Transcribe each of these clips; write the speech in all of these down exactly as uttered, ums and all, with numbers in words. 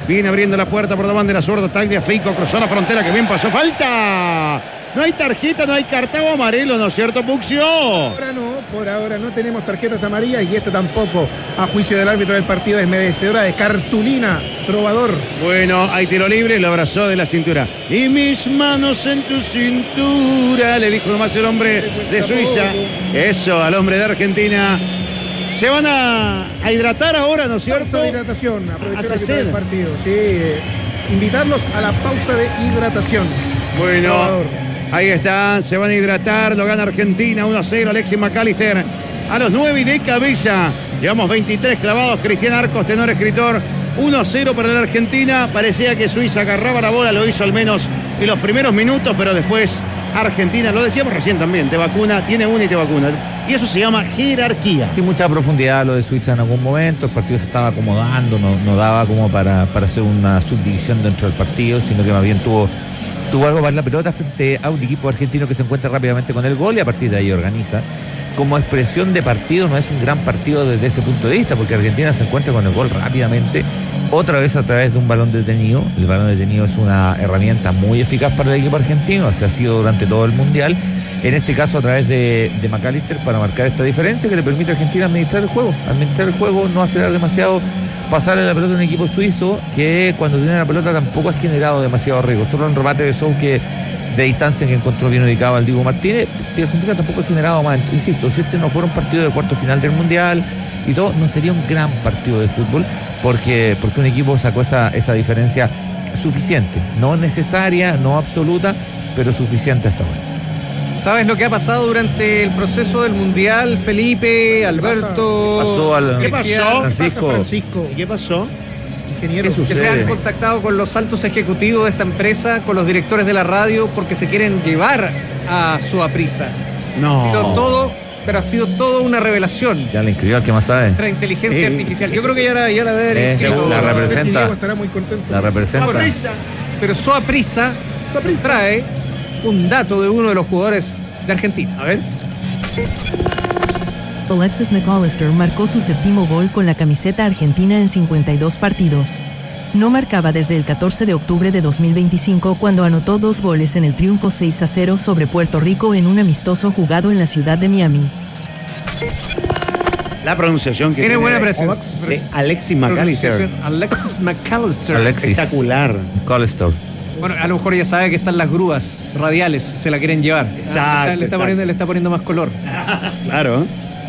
Viene abriendo la puerta por la bandera zurda. Taglia, Fico, cruzó la frontera, que bien pasó. ¡Falta! No hay tarjeta, no hay cartón amarelo, ¿no es cierto, Puxio? Ahora no, por ahora no tenemos tarjetas amarillas y esta tampoco, a juicio del árbitro del partido, es merecedora de cartulina, trovador. Bueno, hay tiro libre, lo abrazó de la cintura. Y mis manos en tu cintura, le dijo nomás el hombre de Suiza. Eso, al hombre de Argentina. Se van a, a hidratar ahora, ¿no es cierto? Pausa de hidratación, aprovechar Hace el partido. Sí, eh, invitarlos a la pausa de hidratación. Bueno, trovador. Ahí están, se van a hidratar, lo gana Argentina, uno a cero, Alexis McAllister a los nueve y de cabeza. Llevamos veintitrés clavados, Cristian Arcos, tenor escritor, uno a cero para la Argentina. Parecía que Suiza agarraba la bola, lo hizo al menos en los primeros minutos, pero después Argentina, lo decíamos recién también, te vacuna, tiene una y te vacuna. Y eso se llama jerarquía. Sí, mucha profundidad lo de Suiza en algún momento, el partido se estaba acomodando, no, no daba como para, para hacer una subdivisión dentro del partido, sino que más bien tuvo... tuvo algo para la pelota frente a un equipo argentino que se encuentra rápidamente con el gol y a partir de ahí organiza. Como expresión de partido no es un gran partido desde ese punto de vista, porque Argentina se encuentra con el gol rápidamente, otra vez a través de un balón detenido. El balón detenido es una herramienta muy eficaz para el equipo argentino, así ha sido durante todo el Mundial. En este caso a través de, de McAllister para marcar esta diferencia que le permite a Argentina administrar el juego, administrar el juego, no acelerar demasiado, pasarle la pelota a un equipo suizo que cuando tiene la pelota tampoco ha generado demasiado riesgo. Solo un remate de Sou que de distancia que encontró bien ubicado al Diego Martínez, y Argentina tampoco ha generado más. Insisto, si este no fuera un partido de cuarto final del Mundial y todo, no sería un gran partido de fútbol porque, porque un equipo sacó esa, esa diferencia suficiente, no necesaria, no absoluta, pero suficiente hasta ahora. ¿Sabes lo que ha pasado durante el proceso del Mundial, Felipe, Alberto? ¿Qué pasó, al... ¿Qué pasó? Francisco? Francisco? ¿Qué pasó? Ingeniero. ¿Qué Que se han contactado con los altos ejecutivos de esta empresa, con los directores de la radio, porque se quieren llevar a Suaprisa. No. Ha sido todo, pero ha sido todo una revelación. Ya le inscribió al que más sabe. Nuestra inteligencia Sí. artificial. Yo creo que ya la, ya la debe haber Eh, inscrito. la No sé si representa. Diego estará muy contento. La representa. Suaprisa. Pero Suaprisa trae un dato de uno de los jugadores de Argentina. A ver. Alexis McAllister marcó su séptimo gol con la camiseta argentina en cincuenta y dos partidos. No marcaba desde el catorce de octubre de dos mil veinticinco cuando anotó dos goles en el triunfo seis a cero sobre Puerto Rico en un amistoso jugado en la ciudad de Miami. La pronunciación que Tiene tiene buena de- presencia. de Alexis McAllister. Pronunciación, Alexis McAllister. Alexis Espectacular. McAllister. Bueno, a lo mejor ya sabe que están las grúas radiales, se la quieren llevar. Exacto, Le está, le está exacto. poniendo, le está poniendo más color. Claro.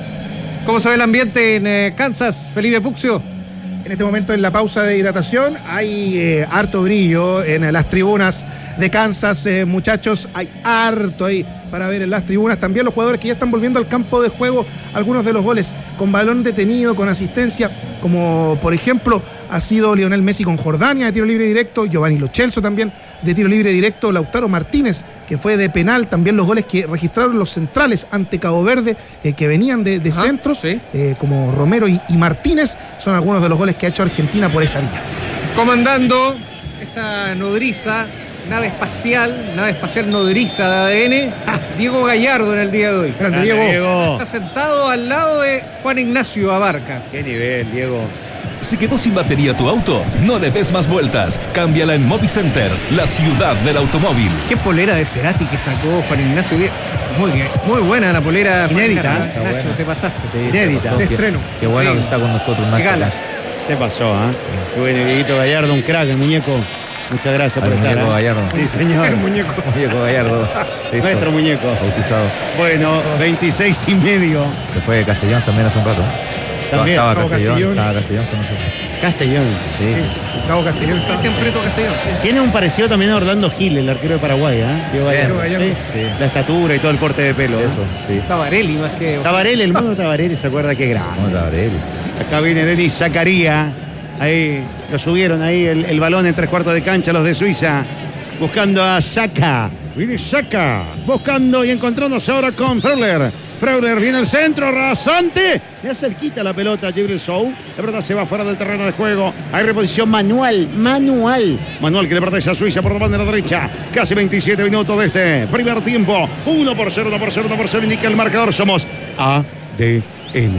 ¿Cómo se ve el ambiente en eh, Kansas, Felipe Puxio? En este momento, en la pausa de hidratación, hay eh, harto brillo en las tribunas de Kansas, eh, muchachos. Hay harto ahí para ver en las tribunas. También los jugadores que ya están volviendo al campo de juego. Algunos de los goles con balón detenido, con asistencia, como por ejemplo ha sido Lionel Messi con Jordania de tiro libre directo, Giovanni Lo Celso también de tiro libre directo, Lautaro Martínez que fue de penal, también los goles que registraron los centrales ante Cabo Verde, eh, que venían de, de Ajá, centros, sí. eh, como Romero y, y Martínez, son algunos de los goles que ha hecho Argentina por esa vía. Comandando esta nodriza, nave espacial, nave espacial nodriza de A D N, Diego Gallardo en el día de hoy. Grande, Grande, Diego. Diego. Está sentado al lado de Juan Ignacio Abarca. Qué nivel, Diego. ¿Se quedó sin batería tu auto? No le des más vueltas. Cámbiala en Movicenter, la ciudad del automóvil. Qué polera de Cerati que sacó Juan Ignacio. Muy bien, muy buena la polera. Juan Inédita, Ignacio. está Nacho, buena. te pasaste. Sí, Inédita. se pasó. De Qué- estreno. Qué bueno Sí. que está con nosotros, Qué Nacho. gala. Se pasó, ¿ah? Qué bueno, Dieguito Gallardo, un crack, el muñeco. Muchas gracias por Al estar. muñeco ¿ah? Gallardo. Sí, señor. El muñeco. Muñeco Gallardo. Listo. Nuestro muñeco. Bautizado. Bueno, veintiséis y medio. Que fue de Castellón también hace un rato. También, Estaba Gabo Castellón, Castellón. estaba Castellón con nosotros. Castellón. Sí. Gabo Castellón está. Cristian Preto Castellón. sí. Tiene un parecido también a Orlando Gil, el arquero de Paraguay, ¿ah? Diego Gallardo. Gallardo. Sí. Sí. La estatura y todo el corte de pelo. ¿eh? Eso, sí. Tabarelli más que. Tabarelli, el mono Tabarelli, ¿se acuerda qué grande? Vamos a ver. Acá viene Denis Zakaria. Ahí lo subieron ahí el, el balón en tres cuartos de cancha los de Suiza. Buscando a Saka. Viene Saka. Buscando y encontrándose ahora con Freuler. Freuler viene al centro, rasante. Le hace el quita la pelota a Jibril Sow. La pelota se va fuera del terreno de juego. Hay reposición manual, manual. Manual que le pertenece a Suiza por la banda de la derecha. Casi veintisiete minutos de este primer tiempo. uno por cero, uno por cero, uno por cero. Indica el marcador. Somos A D N.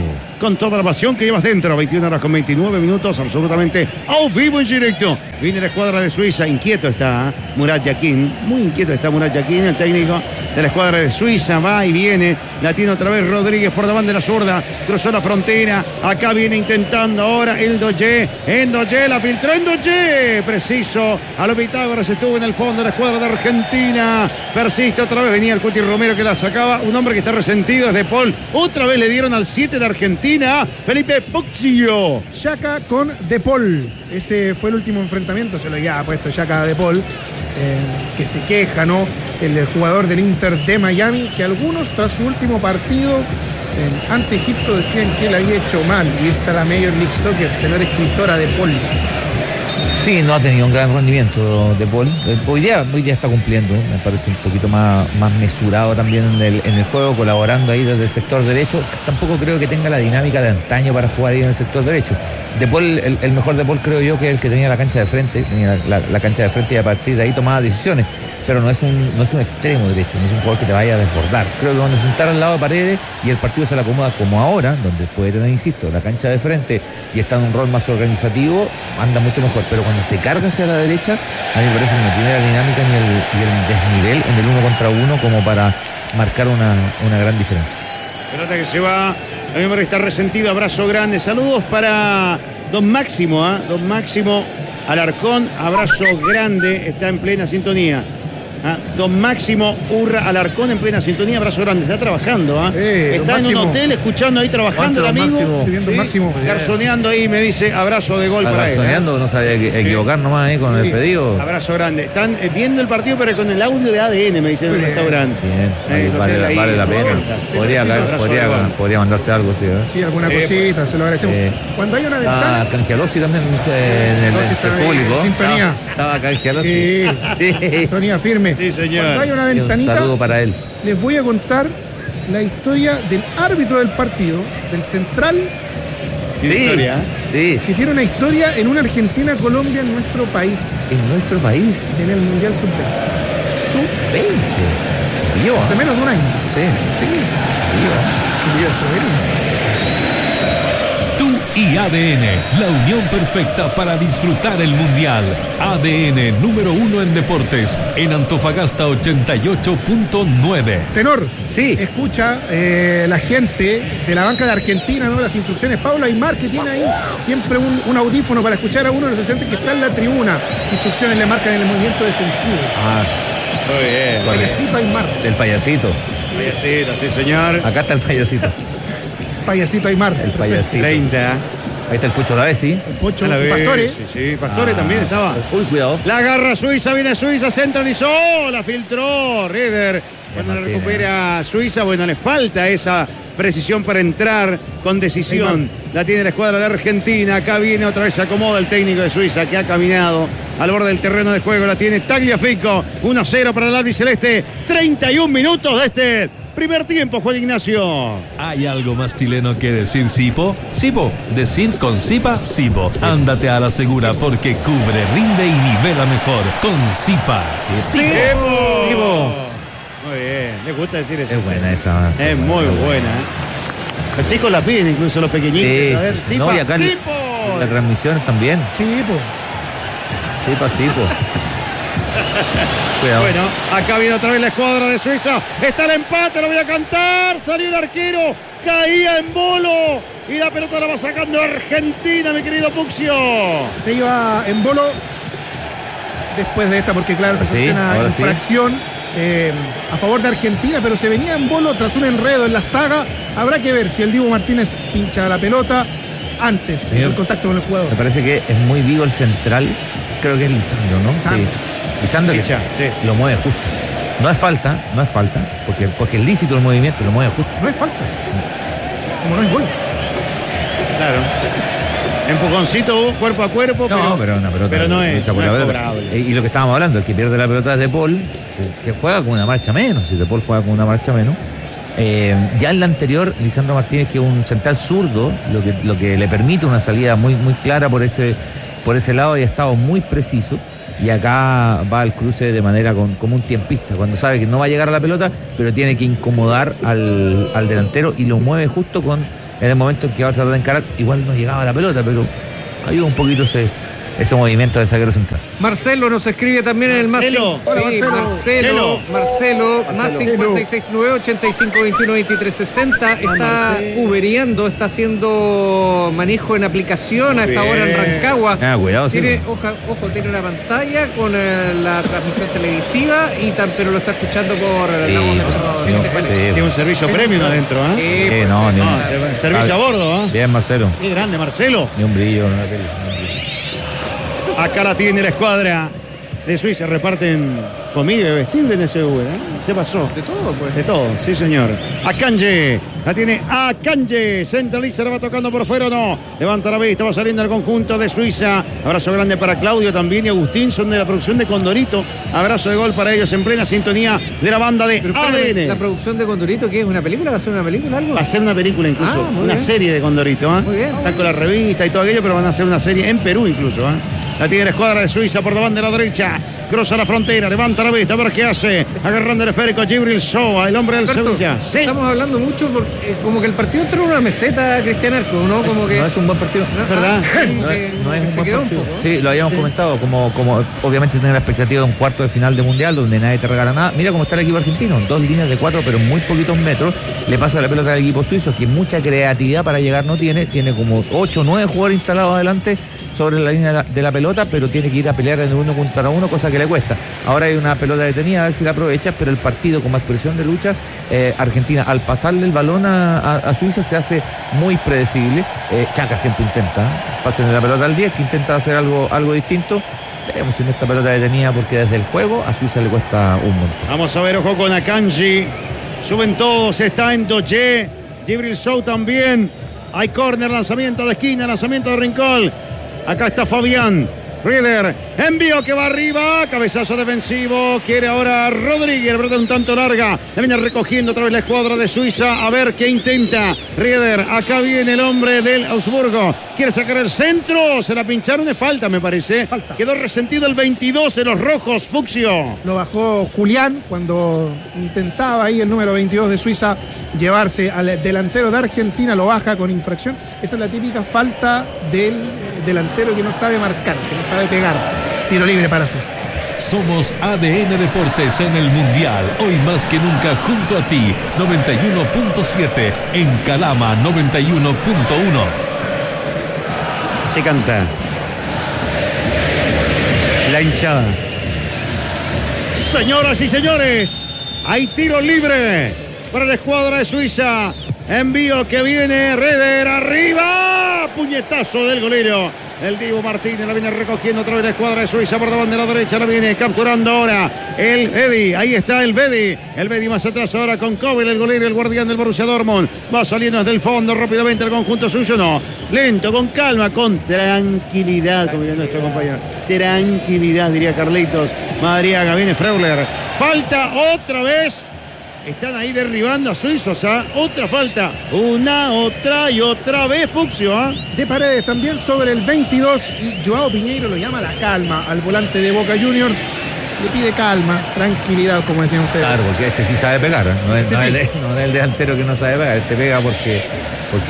con toda la pasión que llevas dentro. veintiuna horas con veintinueve minutos, absolutamente a vivo en directo. Viene la escuadra de Suiza, inquieto está ¿eh? Murat Yakin, muy inquieto está Murat Yakin, el técnico de la escuadra de Suiza, va y viene, la tiene otra vez Rodríguez por la banda de la zurda, cruzó la frontera, acá viene intentando ahora el Doye, Endoye, la filtró Endoye, preciso, a los Pitágoras estuvo en el fondo de la escuadra de Argentina, persiste otra vez, venía el Cuti Romero que la sacaba, un hombre que está resentido es De Paul, otra vez le dieron al siete de Argentina, Felipe Puccio. Xhaka con De Paul, ese fue el último enfrentamiento, se lo había puesto Xhaka a De Paul, eh, que se queja, ¿no? El jugador del Inter de Miami, que algunos tras su último partido eh, ante Egipto decían que él había hecho mal irse a la Major League Soccer, tener escritora De Paul. Sí, no ha tenido un gran rendimiento De Paul. Hoy día, hoy día está cumpliendo, me parece un poquito más, más mesurado también en el, en el juego, colaborando ahí desde el sector derecho. Tampoco creo que tenga la dinámica de antaño para jugar ahí en el sector derecho. De Paul, el, el mejor De Paul creo yo que es el que tenía la cancha de frente, tenía la, la, la cancha de frente y a partir de ahí tomaba decisiones. Pero no es un no es un extremo derecho, no es un jugador que te vaya a desbordar. Creo que cuando se sentara al lado de Paredes y el partido se le acomoda como ahora, donde puede tener, insisto, la cancha de frente y está en un rol más organizativo, anda mucho mejor. Pero cuando se carga hacia la derecha, a mí me parece que no tiene la dinámica ni el, ni el desnivel en el uno contra uno como para marcar una, una gran diferencia. Pelota que se va, a mí me parece que está resentido, abrazo grande. Saludos para Don Máximo, ¿eh? Don Máximo Alarcón, abrazo grande, está en plena sintonía. ¿Ah? Don Máximo Urra Alarcón en plena sintonía, abrazo grande, está trabajando, ¿ah? Eh, está en Máximo. un hotel escuchando ahí trabajando el amigo, Máximo. ¿sí? Máximo. Garzoneando ahí, me dice abrazo de gol para él. Garzoneando, ¿eh? no sabía que- equivocar nomás ahí con Sí. el pedido. Abrazo grande. Están eh, viendo el partido, pero con el audio de A D N, me dicen en el Bien. restaurante. Bien, Eh, el vale, hotel ahí, vale la pena. Rodas. Podría, Sí, caer- abrazo podría, de gol. podría mandarse algo, sí. ¿eh? Sí, alguna Eh, cosita, se lo agradecemos. eh, Cuando hay una Estaba ventana, Cangialosi también eh, en el, Cangialosi entre el está público. en sintonía. Estaba, estaba Cangialosi. Sí. Sí. sintonía firme. Sí, señor. Cuando hay una Y un ventanita, saludo para él. les voy a contar la historia del árbitro del partido, del central, Tiene historia, ¿eh? Sí. que tiene una historia en una Argentina-Colombia en nuestro país, En nuestro país, en el Mundial sub veinte. sub veinte. Vio, Hace ¿eh? menos de un año. Sí. Sí. Vio. Mundial juvenil. Tú y A D N, la unión perfecta para disfrutar el Mundial. A D N número uno en deportes, en Antofagasta ochenta y ocho punto nueve. Tenor, Sí. escucha eh, la gente de la banca de Argentina, ¿no? Las instrucciones. Pablo Aymar, que tiene ahí siempre un, un audífono para escuchar a uno de los asistentes que está en la tribuna. Instrucciones le marcan en el movimiento defensivo. Ah, Muy bien. Payasito Aymar. el payasito. Payasito, sí, señor. Acá está el payasito. Payasito Aymar. El presente. payasito. treinta. Ahí está el Pucho Lavesi. El Pocho A la vez, Pastore. Sí, sí, Pastore Ah. también estaba. Uy, cuidado. La garra Suiza, viene Suiza, centralizó, la filtró, Rieder. Cuando la Martínez. recupera Suiza, bueno, le falta esa precisión para entrar con decisión. La tiene la escuadra de Argentina, acá viene otra vez, se acomoda el técnico de Suiza que ha caminado al borde del terreno de juego, la tiene Tagliafico, uno a cero para el albiceleste, treinta y un minutos de este primer tiempo, Juan Ignacio. ¿Hay algo más chileno que decir Sipo? Sipo, decir con Sipa, Sipo. Ándate a la segura porque cubre, rinde y nivela mejor con Sipa. ¡Sipo! Sipo. Muy bien, les gusta decir eso. Es buena esa. Es muy buena. ¿eh? Los chicos la piden, incluso los pequeñitos. Sí. A ver, Sipa, No, y acá en- Sipo. en la transmisión también. Sí, po. Sipa, Sipo. Cuidado. Bueno, acá viene otra vez la escuadra de Suiza. Está el empate, lo voy a cantar. Salió el arquero, caía en bolo. Y la pelota la va sacando Argentina, mi querido Puccio. Se iba en bolo después de esta, porque claro, se Ahora sí, sanciona ahora sí. infracción eh, a favor de Argentina, pero se venía en bolo tras un enredo en la saga. Habrá que ver si el Dibu Martínez pincha la pelota antes Señor, del contacto con el jugador. Me parece que es muy vivo el central. Creo que es Lisandro, ¿no? Lisandro. Sí. Lisandro que Picha, sí. lo mueve justo. No es falta, no es falta, porque, porque es lícito el movimiento, lo mueve justo. No es falta. Como no es gol. Claro. Empujoncito, cuerpo a cuerpo, No, pero, pero una pelota. pero no es, hecha no por es la pelota. cobrable. Y, y lo que estábamos hablando, el que pierde la pelota es De Paul, que, que juega con una marcha menos. Si De Paul juega con una marcha menos. Eh, ya en la anterior, Lisandro Martínez, que es un central zurdo, lo que, lo que le permite una salida muy, muy clara por ese, por ese lado, y ha estado muy preciso. Y acá va al cruce de manera con, como un tiempista, cuando sabe que no va a llegar a la pelota, pero tiene que incomodar al, al delantero y lo mueve justo con en el momento en que va a tratar de encarar, igual no llegaba la pelota, pero ayuda un poquito ese, ese movimiento de zaguero central. Marcelo nos escribe también en el más Marcelo. cinco- sí, Hola, Marcelo, Marcelo, más Marcelo. cincuenta y seis nueve ochenta y cinco veintiuno veintitrés sesenta, está Marcelo. uberiando, está haciendo manejo en aplicación a esta Muy hora en bien. Rancagua. Ah, cuidado, sí, tiene, pues. oja- ojo, tiene una pantalla con eh, la transmisión televisiva y tan, pero lo está escuchando por la Sí, voz del no, narrador. ¿Qué no, te parece? sí. Tiene un servicio premium adentro, ¿eh? Sí, Eh, pues, no, sí. ni un- No, se- servicio a bordo, ¿eh? Bien, Marcelo. Qué grande, Marcelo. Ni un brillo en la tele. ni un brillo. Acá la tiene la escuadra de Suiza. Reparten comida y vestible en ese Uber, ¿eh? Se pasó. De todo, pues. De todo, sí señor. Akanji, la tiene Akanji, centraliza, la va tocando por fuera o no. Levanta la vista, va saliendo el conjunto de Suiza. Abrazo grande para Claudio también y Agustín, son de la producción de Condorito. Abrazo de gol para ellos en plena sintonía de la banda de Pero A D espérame, N. la producción de Condorito, ¿qué es? ¿Una película? ¿Va a ser una película algo? Va a ser una película incluso, Ah, muy una bien. serie de Condorito. ¿eh? Muy bien. Están con la revista y todo aquello, pero van a hacer una serie en Perú incluso. ¿eh? La tiene la escuadra de Suiza por la banda de la derecha. Cruza la frontera, levanta la vista, a ver qué hace. Agarrando el esférico Gibril Soa, el hombre del Alberto, Sevilla. Sí. Estamos hablando mucho porque eh, como que el partido entró en una meseta, Cristian Arco, ¿no? Como que No es un buen partido. ¿no? ¿verdad? Ah, como No que- es, como no es que un se buen quedó un partido. poco. Sí, lo habíamos comentado, como, como obviamente tener la expectativa de un cuarto de final de mundial donde nadie te regala nada. Mira cómo está el equipo argentino, dos líneas de cuatro, pero en muy poquitos metros. Le pasa la pelota al equipo suizo, que mucha creatividad para llegar no tiene. Tiene como ocho o nueve jugadores instalados adelante sobre la línea de la, de la pelota, pero tiene que ir a pelear en el uno contra uno, cosa que le cuesta. Ahora hay una pelota detenida, a ver si la aprovecha, pero el partido como expresión de lucha, eh, Argentina, al pasarle el balón a, a- a Suiza, se hace muy predecible. Eh, Chaca siempre intenta, ¿eh? Pásenle la pelota al diez, que intenta hacer algo, algo distinto. Veremos si en esta pelota detenida, porque desde el juego a Suiza le cuesta un montón. Vamos a ver, ojo con Akanji. Suben todos, está en Doche. Gibril Sow también. Hay córner, lanzamiento de esquina, lanzamiento de rincón. Acá está Fabián. Rieder, envío que va arriba, cabezazo defensivo, quiere ahora Rodríguez, pelota un tanto larga, la viene recogiendo otra vez la escuadra de Suiza, a ver qué intenta Rieder, acá viene el hombre del Augsburgo, quiere sacar el centro, se la pincharon, es falta me parece, Falta. quedó resentido el veintidós de los rojos, Puxio. Lo bajó Julián cuando intentaba ahí el número veintidós de Suiza llevarse al delantero de Argentina, lo baja con infracción. Esa es la típica falta del delantero que no sabe marcar, que no sabe pegar. Tiro libre para Suiza. Somos A D N Deportes en el Mundial, hoy más que nunca junto a ti, noventa y uno punto siete, en Calama noventa y uno punto uno. Se canta la hinchada. Señoras y señores, hay tiro libre para la escuadra de Suiza. Envío que viene Reder arriba. Puñetazo del golero. El Divo Martínez la viene recogiendo otra vez la escuadra de Suiza por la banda de la derecha. La viene capturando ahora el Bedi. Ahí está el Bedi. El Bedi más atrás ahora con Kobel, el golero, el guardián del Borussia Dortmund. Va saliendo desde el fondo rápidamente el conjunto suizo. No, lento, con calma, con tranquilidad, como diría nuestro compañero. Tranquilidad, diría Carlitos Madariaga. Viene Freuler. Falta otra vez. Están ahí derribando a suizos, ¿ah? Otra falta. Una, otra y otra vez, Puxio, ¿ah? De Paredes también sobre el veintidós y Joao Piñeiro lo llama a la calma al volante de Boca Juniors. Le pide calma, tranquilidad, como decían ustedes. Claro, porque este sí sabe pegar, ¿eh? no, es, Este no, sí. es el, no es el delantero que no sabe pegar, este pega porque, porque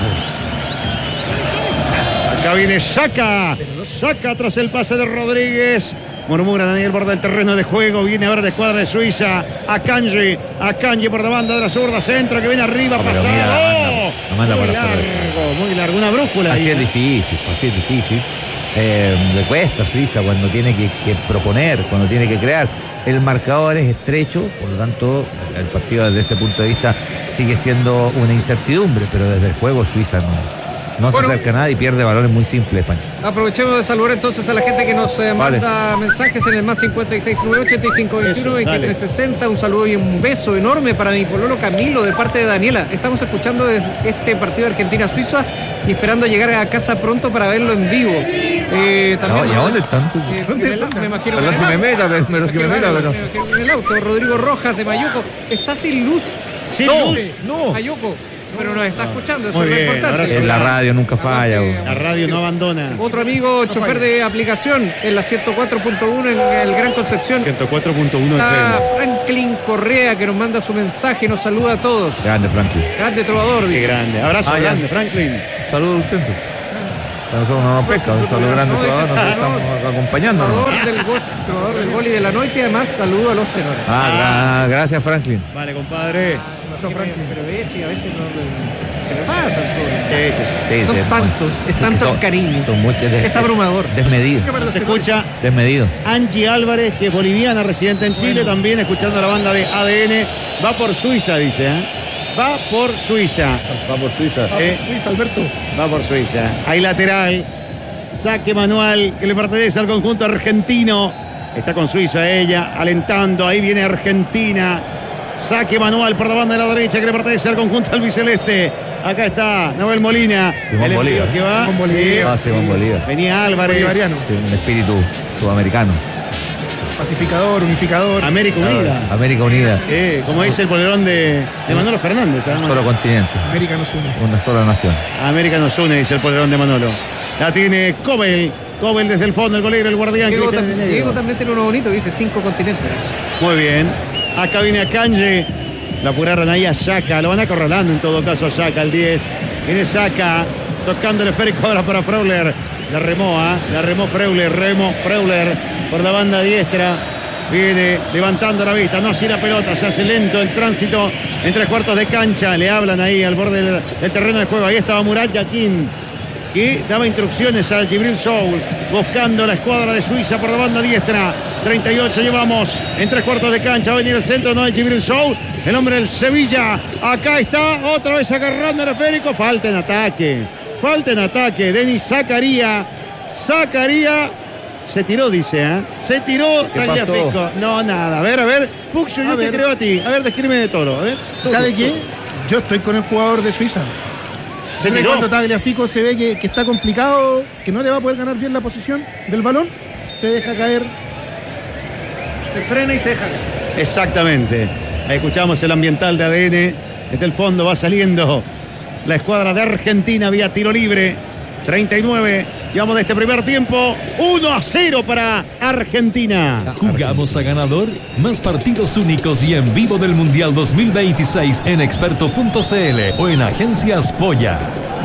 sabe. Acá viene Saca. Saca tras el pase de Rodríguez. Murmura Daniel borde del terreno de juego. Viene ahora la escuadra de Suiza. Akanji. Akanji por la banda de la zurda. Centro que viene arriba. No, pero pasado. mira, la manda- la manda muy para afuera. largo, muy largo. Una brújula. Así ahí, es ¿eh? difícil, así es difícil. Eh, le cuesta a Suiza cuando tiene que, que proponer, cuando tiene que crear. El marcador es estrecho, por lo tanto, el partido desde ese punto de vista sigue siendo una incertidumbre, pero desde el juego Suiza no, no Bueno. se acerca a nada y pierde valores muy simples, Pancho. Aprovechemos de saludar entonces a la gente que nos eh, Vale. manda mensajes en el más cincuenta y seis nueve ochenta y cinco veintiuno veintitrés sesenta. Un saludo y un beso enorme para mi pololo Camilo de parte de Daniela. Estamos escuchando este partido de Argentina-Suiza y esperando llegar a casa pronto para verlo en vivo. Eh, también, No, ¿y a dónde están? Eh, en el auto, me imagino. Perdón en que el me auto. meta, pero- pero que me meta, pero- En el auto, Rodrigo Rojas de Mayuco. Está sin luz. Sin No, luz. no. Mayuco. pero nos está escuchando, eso Muy es lo bien, importante. abrazo. En la radio nunca falla. Aparte, La radio no abandona. Otro amigo chofer de aplicación en la ciento cuatro punto uno en el Gran Concepción. ciento cuatro punto uno Está F M. Franklin Correa, que nos manda su mensaje y nos saluda a todos. Grande, Franklin. Grande trovador, Qué dice. grande. Abrazo Ah, ya. grande, Franklin. Saludos a usted. pues. Nosotros no nos pesca, un saludo grande a No, todos, ese nosotros es- estamos no, acompañándonos. Trovador del, gol, trovador del gol y de la noche, y además saludo a los tenores. Ah, gra- gracias, Franklin. Vale, compadre. Pasó Que me- Franklin. Pero es, y a veces no, se me pasan todos. Sí, sí, sí. Sí, Son de- tantos, es que tanto son- el cariño. son muy- des- Es abrumador. Desmedido. Se escucha Desmedido. Angie Álvarez, que es boliviana, residente en Chile, también escuchando la banda de A D N. Va por Suiza, dice. ¿eh? Va por Suiza. Va por Suiza. Eh, Luis Alberto. Va por Suiza. Hay lateral. Saque manual que le pertenece al conjunto argentino. Está con Suiza ella, alentando. Ahí viene Argentina. Saque manual por la banda de la derecha que le pertenece al conjunto albiceleste. Acá está Nahuel Molina. Simón el envío Bolívar. que va. Simón Bolívar. Ah, Simón Bolívar. Venía Álvarez. Bolivariano. Sí, un espíritu sudamericano. Pacificador, unificador. América Unida. América Unida. Eh, como dice el polerón de, de Manolo Fernández. ¿eh? Un solo continente. América nos une. Una sola nación. América nos une, dice el polerón de Manolo. La tiene Cobel. Cobel desde el fondo, el golero, el guardián. Diego, Cristian tam- de Negro. Diego también tiene uno bonito, dice cinco continentes. Muy bien. Acá viene a Canje. La apuraron ahí a Shaka. Lo van acorralando en todo caso a Shaka, el diez. Viene Shaka. Tocando el esférico ahora para Freuler. La remó, ¿ah? La remó Freuler. Remo Freuler por la banda diestra. Viene levantando la vista. No así la pelota. Se hace lento el tránsito en tres cuartos de cancha. Le hablan ahí al borde del, del terreno de juego. Ahí estaba Murat Yakin, que daba instrucciones a Gibril Soul, buscando la escuadra de Suiza por la banda diestra. treinta y ocho llevamos en tres cuartos de cancha. Va a venir el centro, no hay Gibril Soul, el hombre del Sevilla. Acá está, otra vez agarrando el esférico. Falta en ataque, falta en ataque. Denis Zakaria, Zakaria se tiró, dice, ¿eh? Se tiró Tagliafico. No, nada. A ver, a ver, Puxo, yo A te ver. creo a ti. A ver, descríbeme de Toro. A ver. ¿Sabe qué? Yo estoy con el jugador de Suiza. Se Pero tiró. cuando Tagliafico se ve que, que está complicado, que no le va a poder ganar bien la posición del balón, se deja caer. Se frena y se deja. Exactamente. Ahí escuchamos el ambiental de A D N. Desde el fondo va saliendo la escuadra de Argentina vía tiro libre. treinta y nueve. Llevamos de este primer tiempo. uno a cero para Argentina. ¿Jugamos a ganador? Más partidos únicos y en vivo del Mundial dos mil veintiséis en experto punto c l o en Agencias Polla.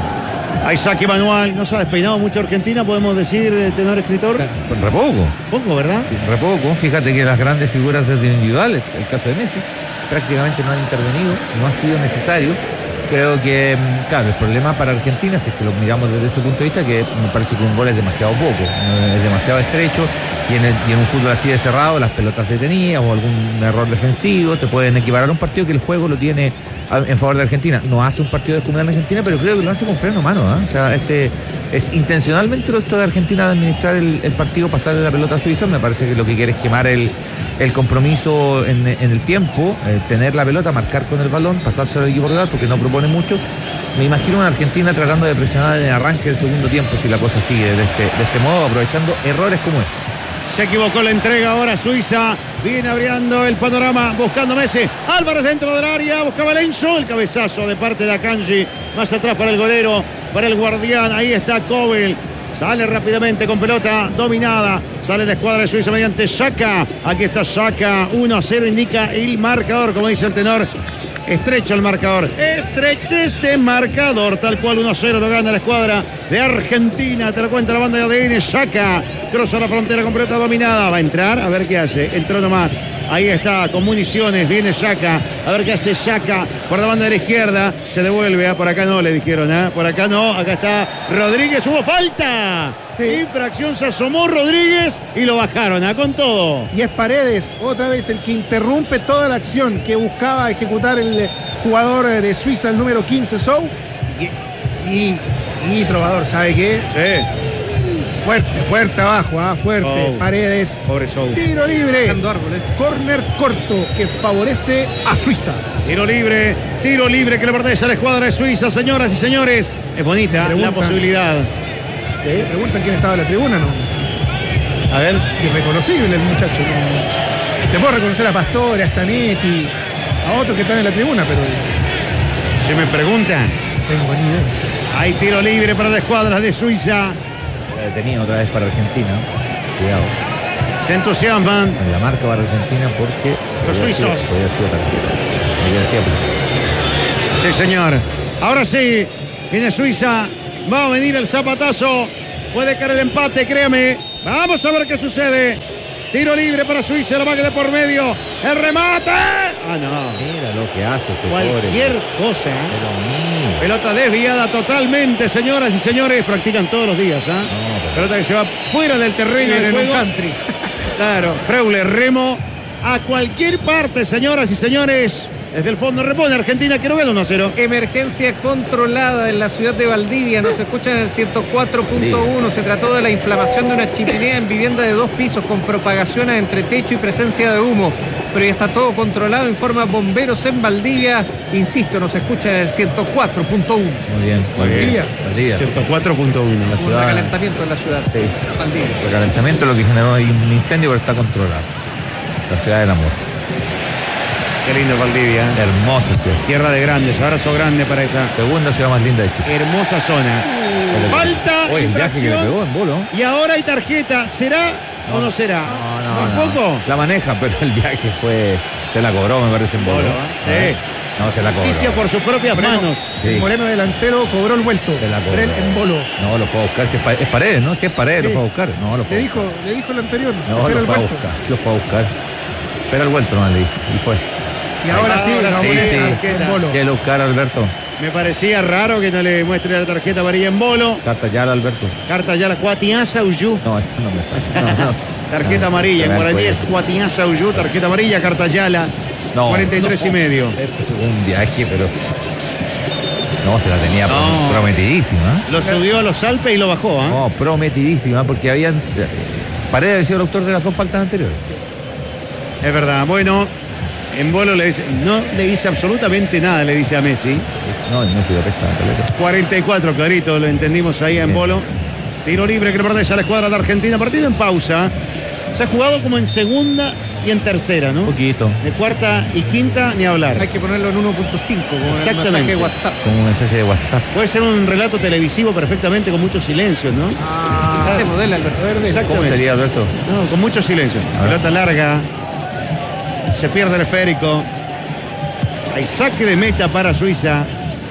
Hay saque manual. No se ha despeinado mucho Argentina, podemos decir, eh, tenor escritor. Re poco. Poco, ¿verdad? Re poco. Fíjate que las grandes figuras desde individuales, el caso de Messi, prácticamente no han intervenido, no ha sido necesario. Creo que, claro, el problema para Argentina, si es que lo miramos desde ese punto de vista, que me parece que un gol es demasiado poco, eh, es demasiado estrecho, y en, el- y en un fútbol así de cerrado, las pelotas detenidas o algún error defensivo te pueden equiparar a un partido que el juego lo tiene a- en favor de Argentina. No hace un partido descomunal en Argentina, pero creo que lo hace con freno a mano, ¿ah? O sea, este es intencionalmente lo esto de Argentina de administrar el, el partido, pasarle la pelota a Suiza. Me parece que lo que quiere es quemar el, el compromiso en, en el tiempo, eh, tener la pelota, marcar con el balón, pasarse al equipo rival porque no propone mucho. Me imagino una Argentina tratando de presionar en el arranque del segundo tiempo si la cosa sigue de este, de este modo, aprovechando errores como este. Se equivocó la entrega ahora Suiza. Viene abriendo el panorama, buscando Messi. Álvarez dentro del área, buscaba Lenzo. El cabezazo de parte de Akanji. Más atrás para el golero, para el guardián. Ahí está Kobel. Sale rápidamente con pelota dominada. Sale la escuadra de Suiza mediante Shaka. Aquí está Shaka. uno a cero indica el marcador, como dice el tenor. Estrecho el marcador. Estreche este marcador. Tal cual uno a cero lo gana la escuadra de Argentina. Te lo cuenta la banda de A D N. Shaka cruza la frontera con pelota dominada. Va a entrar. A ver qué hace. Entró nomás. Ahí está, con municiones. Viene Shaka. A ver qué hace Shaka por la banda de la izquierda. Se devuelve. ¿eh? Por acá no, le dijeron. ¿eh? Por acá no. Acá está Rodríguez. Hubo falta. Infracción. Se asomó Rodríguez y lo bajaron. ¿eh? Con todo. Y es Paredes, otra vez el que interrumpe toda la acción que buscaba ejecutar el jugador de Suiza, el número quince, Sou. Y, y, y Trovador, ¿sabe qué? Sí. Fuerte, fuerte abajo, ¿ah? fuerte. Sou. Paredes. Pobre Sou. Tiro libre. Dando árboles. Corner corto que favorece a Suiza. Tiro libre, tiro libre que le pertenece a la escuadra de Suiza, señoras y señores. Es bonita Pregunta. la posibilidad. ¿Sí? Preguntan quién estaba en la tribuna, ¿no? A ver, Irreconocible el muchacho. ¿no? Te puedo reconocer a Pastore, a Zanetti, a otros que están en la tribuna, pero Se me pregunta. Tengo ni idea. Hay tiro libre para la escuadra de Suiza. La detenido otra vez para Argentina. Cuidado. Se entusiasman. En la marca para Argentina porque... Los podía suizos. ser- podía ser tarjeta. Podía ser, pues. Sí, señor. Ahora sí, viene Suiza. Va a venir el zapatazo. Puede caer el empate, créame. Vamos a ver qué sucede. Tiro libre para Suiza, la vaga de por medio. El remate. Ah, no. Mira lo que hace ese Cualquier pobre. cosa. ¿eh? Pero mío. Pelota desviada totalmente, señoras y señores. Practican todos los días. ¿ah? No, pero- Pelota que se va fuera del terreno En del un juego. country. Claro, Freule, remo a cualquier parte, señoras y señores. Desde el fondo repone Argentina, quiero ver uno a cero. Emergencia controlada en la ciudad de Valdivia. Nos escuchan en el ciento cuatro punto uno. Se trató de la inflamación de una chimenea en vivienda de dos pisos con propagación a entretecho y presencia de humo. Pero ya está todo controlado, informa bomberos en Valdivia. Insisto, nos escucha en el ciento cuatro punto uno. Muy bien. Muy bien. Valdivia. Valdivia. ciento cuatro punto uno. La Un ciudad. recalentamiento en la ciudad Sí. de Valdivia. Recalentamiento lo que generó ahí un incendio, pero está controlado. La ciudad del amor. Qué lindo Valdivia. ¿eh? Hermosa ciudad. Tierra de grandes, abrazo grande para esa Segunda ciudad más linda de Chile. hermosa zona. Falta, Oye, el viaje que le infracción. pegó en bolo. Y ahora hay tarjeta. ¿Será o no será? No, no, ¿Tampoco? no. La maneja, pero el viaje fue. Se la cobró, me parece en bolo. Bolo, ¿eh? Sí. No, se la cobró. Justicia por sus propias manos. Sí. Moreno delantero cobró el vuelto. Se la cobró. Brel en bolo. No, lo fue a buscar. Si es, pa- es Paredes, ¿no? Si es Paredes, Sí. lo fue a buscar. No, lo fue Le a buscar. dijo, le dijo el anterior. No, espera lo el fue a vuelto. buscar. Lo fue a buscar. Espera el vuelto, no le dijo. Y fue. Y ahora sí, Ahora la sí, moneda sí. en bolo. ¿Qué lo buscar, Alberto? Me parecía raro que no le muestre la tarjeta amarilla en bolo. Carta ya, Alberto. Carta ya la Cuatiaza Uyú. No, esa no me sale. No, no. Tarjeta No, amarilla. se En me guaraní es acuerdo. Cuatiaza Uyú. Tarjeta amarilla, carta Yala. No, cuarenta y tres no. y medio. Esto fue un viaje, pero. No, se la tenía No. prometidísima. Lo subió a los Alpes y lo bajó. ¿eh? No, prometidísima, porque habían. Paredes había sido el autor de las dos faltas anteriores. Es verdad. Bueno, en bolo le dice, no le dice absolutamente nada, le dice a Messi. No, no se dio pesca, Caleta. cuarenta y cuatro, clarito, lo entendimos ahí en Bien. bolo. Tiro libre que le pertenece a la escuadra de Argentina. Partido en pausa. Se ha jugado como en segunda y en tercera, ¿no? Un poquito. De cuarta y quinta, ni hablar. Hay que ponerlo en uno punto cinco, como en el Exactamente. mensaje de WhatsApp. Como un mensaje de WhatsApp. Puede ser un relato televisivo perfectamente con muchos silencios, ¿no? Ah, Este modelo, Alberto. verde. ¿Cómo Exactamente. sería, Alberto? No, con mucho silencio. A ver. Pelota larga. Se pierde el esférico. Hay saque de meta para Suiza.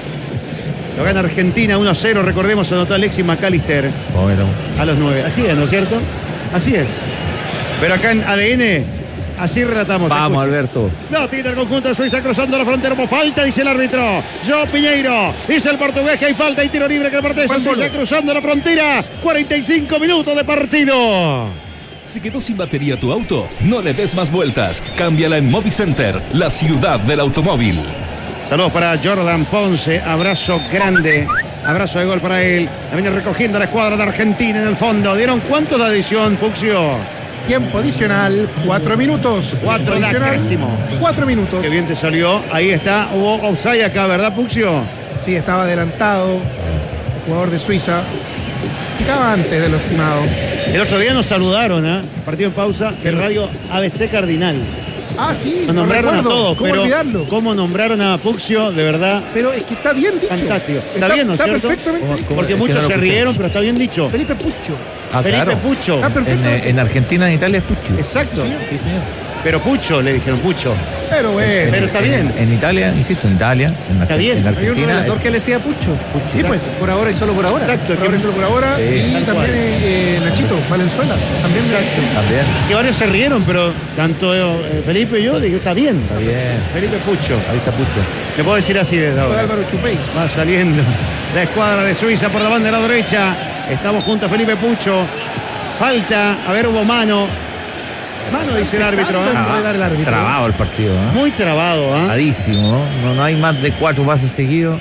Lo gana Argentina uno a cero. Recordemos, anotó Alexis McAllister Bueno, a los nueve. Así es, ¿no es cierto? Así es. Pero acá en A D N, así relatamos. vamos, Escuchen. Alberto. No, tiene el conjunto de Suiza cruzando la frontera por falta, dice el árbitro. Joe Piñeiro, dice el portugués que hay falta y tiro libre que le pertenece a Buen Suiza gol. cruzando la frontera. cuarenta y cinco minutos de partido. ¿Se quedó sin batería tu auto? No le des más vueltas. Cámbiala en Movicenter, la ciudad del automóvil. Saludos para Jordan Ponce, abrazo grande, abrazo de gol para él. La viene recogiendo la escuadra de Argentina en el fondo. ¿Dieron cuántos de adición, Puxio? Tiempo adicional, cuatro minutos. Cuatro Tiempo de adicional, acrésimo. Cuatro minutos. Qué bien te salió. Ahí está, hubo offside acá, ¿verdad, Puxio? Sí, estaba adelantado. Jugador de Suiza. Estaba antes de lo estimado. El otro día nos saludaron, ¿eh? Partido en pausa de Radio A B C Cardinal. Ah, sí, Nos lo nombraron a recuerdo. todos, ¿Cómo pero olvidarlo? cómo nombraron a Puxio, de verdad, Pero es que está bien dicho. fantástico. Está, bien, ¿no es Está cierto? perfectamente ¿Cómo- dicho. cómo? Porque Es que muchos no lo se escuché. rieron, pero está bien dicho. Felipe Pucho. Ah, Felipe claro. Pucho. Está En, perfectamente eh, en Argentina, en Italia es Pucci. Exacto. Sí, señor. Pero Pucho, le dijeron Pucho. Pero bueno. Pero está En- bien. En Italia, insisto, en Italia, en, Está Argen- bien. en Hay un Argentina. relator eh, que le decía Pucho. Sí, pues. Por ahora y solo por ahora. Exacto. Por ahora que- solo por ahora. Sí, y tal también cual. eh, Nachito Valenzuela. También. Exacto. También. Que varios se rieron, pero tanto eh, Felipe y yo, le digo, está bien. Está bien. Felipe Pucho. Ahí está Pucho. Le puedo decir así desde Fue ahora. Álvaro Chupey. Va saliendo la escuadra de Suiza por la banda de la derecha. Estamos junto a Felipe Pucho. Falta, a ver, hubo mano. Mano, dice el árbitro. ¿eh? Empezando a enredar el árbitro. Trabado el partido, ¿eh? Muy trabado, ¿ah? Trabadísimo, ¿no? ¿no? No hay más de cuatro pases seguidos.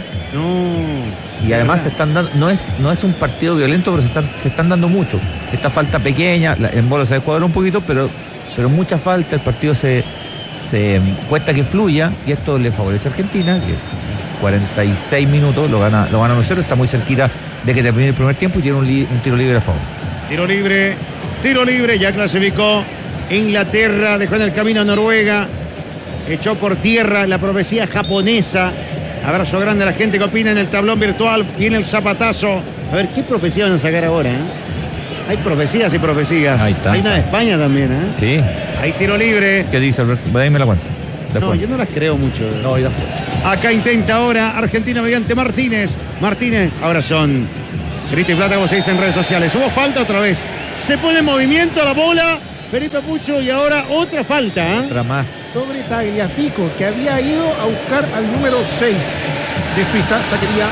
No. Y además se están dando, no es, no es un partido violento, pero se están, se están dando mucho. Esta falta pequeña, la- en bola se descuadra un poquito, pero, pero mucha falta, el partido se, se mm, cuesta que fluya y esto le favorece a Argentina, que en cuarenta y seis minutos lo gana, lo gana uno cero, está muy cerquita de que termine el primer tiempo y tiene un, li- un tiro libre a favor. Tiro libre, tiro libre, ya clasificó Inglaterra, dejó en el camino a Noruega, echó por tierra la profecía japonesa. Abrazo grande a la gente que opina en el tablón virtual. Viene el zapatazo. A ver, ¿qué profecía van a sacar ahora? Eh? Hay profecías y profecías. Ahí está. Hay una de España también, ¿eh? Sí. Hay tiro libre. ¿Qué dice Alberto? Ahí me la cuento. No, Después. yo no las creo mucho. No, ya. Acá intenta ahora Argentina mediante Martínez. Martínez, ahora son grito y plata, como se dice en redes sociales. Hubo falta otra vez. Se pone en movimiento la bola Felipe Pucho y ahora otra falta. ¿eh? Otra más. Sobre Tagliafico, que había ido a buscar al número seis de Suiza, saquería.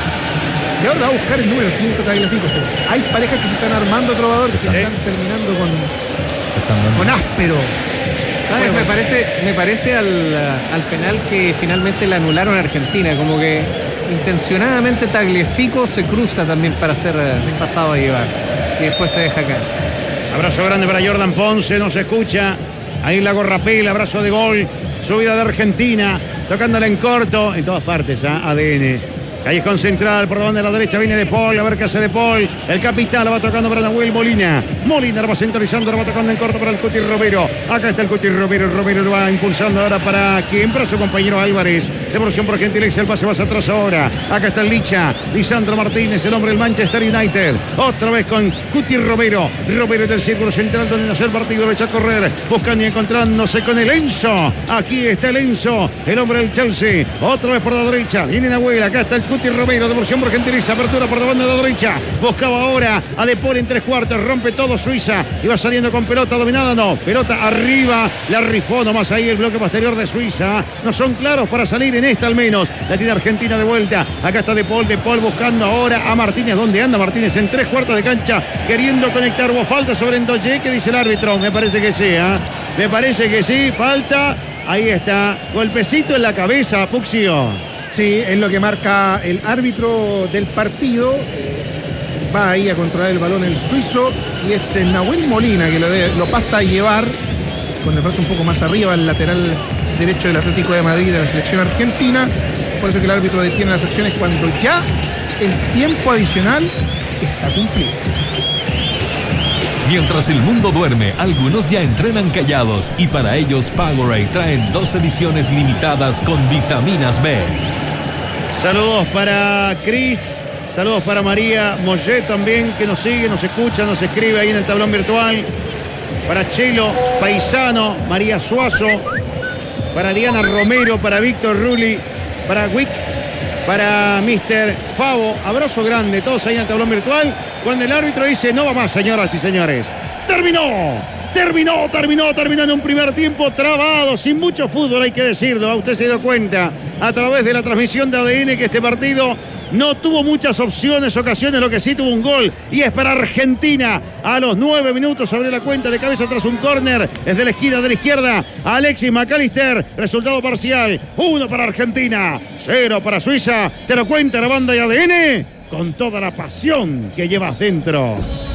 Y ahora va a buscar el número quince Tagliafico. O sea, hay parejas que se están armando, trovador, que Sí. están terminando con, Están dando- con áspero. ¿Sabes? Me parece, me parece al, al penal que finalmente le anularon a Argentina, como que intencionadamente Tagliafico se cruza también para ser eh, pasado a llevar y después se deja caer. Abrazo grande para Jordan Ponce, no se escucha. Ahí la gorrapel, abrazo de gol. Subida de Argentina, tocándola en corto, en todas partes, ¿eh? A D N. Callejón central, por donde a la derecha viene De Paul, a ver qué hace De Paul. El capitán la va tocando para Nahuel Molina. Molina la va centralizando, la va tocando en corto para el Cuti Romero. Acá está el Cuti Romero, Romero lo va impulsando ahora para quien, para su compañero Álvarez. Devolución por gentileza, el pase va hacia atrás ahora. Acá está el Licha, Lisandro Martínez, el hombre del Manchester United. Otra vez con Cuti Romero. Romero del círculo central donde nació el partido, lo echa a correr, buscando y encontrándose con el Enzo. Aquí está el Enzo, el hombre del Chelsea. Otra vez por la derecha, viene Nahuel, acá está el Cuti Romero, devolución por gentileza, apertura por la banda de la derecha, buscaba ahora a De Paul en tres cuartos, rompe todo Suiza, iba saliendo con pelota dominada, no, pelota arriba, la rifó nomás ahí el bloque posterior de Suiza, no son claros para salir en esta al menos, la tiene Argentina de vuelta, acá está De Paul, De Paul buscando ahora a Martínez, ¿dónde anda Martínez? En tres cuartos de cancha, queriendo conectar, hubo falta sobre Endoye, ¿qué dice el árbitro? Me parece que sí, ¿eh? me parece que sí, falta, ahí está, golpecito en la cabeza, Puxio. Sí, es lo que marca el árbitro del partido. Eh, va ahí a controlar el balón el suizo y es el Nahuel Molina que lo, de, lo pasa a llevar con el brazo un poco más arriba, el lateral derecho del Atlético de Madrid de la selección argentina. Por eso que el árbitro detiene las acciones cuando ya el tiempo adicional está cumplido. Mientras el mundo duerme, algunos ya entrenan callados y para ellos Powerade traen dos ediciones limitadas con vitaminas B. Saludos para Cris, saludos para María Mollet también, que nos sigue, nos escucha, nos escribe ahí en el tablón virtual. Para Chelo Paisano, María Suazo, para Diana Romero, para Víctor Rulli, para Wick, para mister Favo. Abrazo grande, todos ahí en el tablón virtual. Cuando el árbitro dice, no va más, señoras y señores. ¡Terminó! Terminó, terminó, terminó en un primer tiempo trabado, sin mucho fútbol, hay que decirlo. Usted se dio cuenta a través de la transmisión de A D N que este partido no tuvo muchas opciones, ocasiones, lo que sí tuvo un gol. Y es para Argentina. A los nueve minutos abre la cuenta de cabeza tras un córner desde la esquina de la izquierda. Alexis McAllister, resultado parcial. Uno para Argentina, cero para Suiza. Te lo cuenta la banda de A D N con toda la pasión que llevas dentro.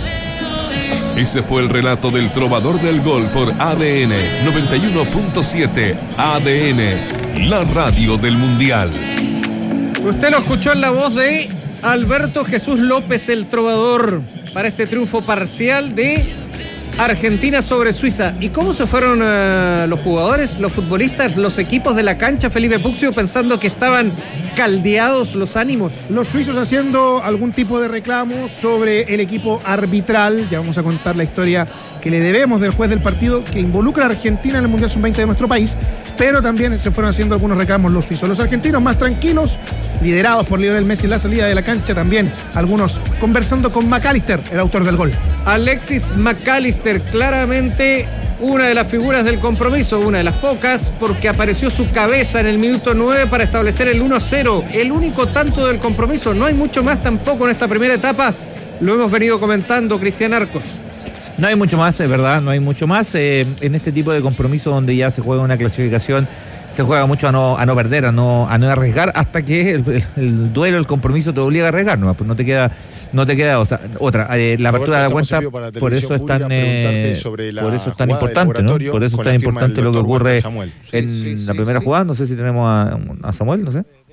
Ese fue el relato del trovador del gol por A D N noventa y uno punto siete. A D N, la radio del Mundial. Usted lo escuchó en la voz de Alberto Jesús López, el trovador, para este triunfo parcial de Argentina sobre Suiza. ¿Y cómo se fueron uh, los jugadores, los futbolistas, los equipos de la cancha, Felipe Puxio, pensando que estaban caldeados los ánimos? Los suizos haciendo algún tipo de reclamo sobre el equipo arbitral. Ya vamos a contar la historia que le debemos del juez del partido que involucra a Argentina en el Mundial sub veinte de nuestro país, pero también se fueron haciendo algunos reclamos los suizos. Los argentinos más tranquilos, liderados por Lionel Messi en la salida de la cancha, también algunos conversando con McAllister, el autor del gol. Alexis McAllister, claramente una de las figuras del compromiso, una de las pocas, porque apareció su cabeza en el minuto nueve para establecer el uno cero, el único tanto del compromiso. No hay mucho más tampoco en esta primera etapa, lo hemos venido comentando, Cristian Arcos. No hay mucho más, es verdad, no hay mucho más. Eh, en este tipo de compromiso donde ya se juega una clasificación, se juega mucho a no, a no perder, a no, a no arriesgar, hasta que el, el, el duelo, el compromiso te obliga a arriesgar, ¿no? Pues no te queda, no te queda o sea, otra. Eh, la apertura de la cuenta, por eso es tan, eh, por eso es tan importante, ¿no? Por eso es tan importante lo que ocurre en sí, sí, la primera sí. jugada. No sé si tenemos a, a Samuel, no sé, ¿no?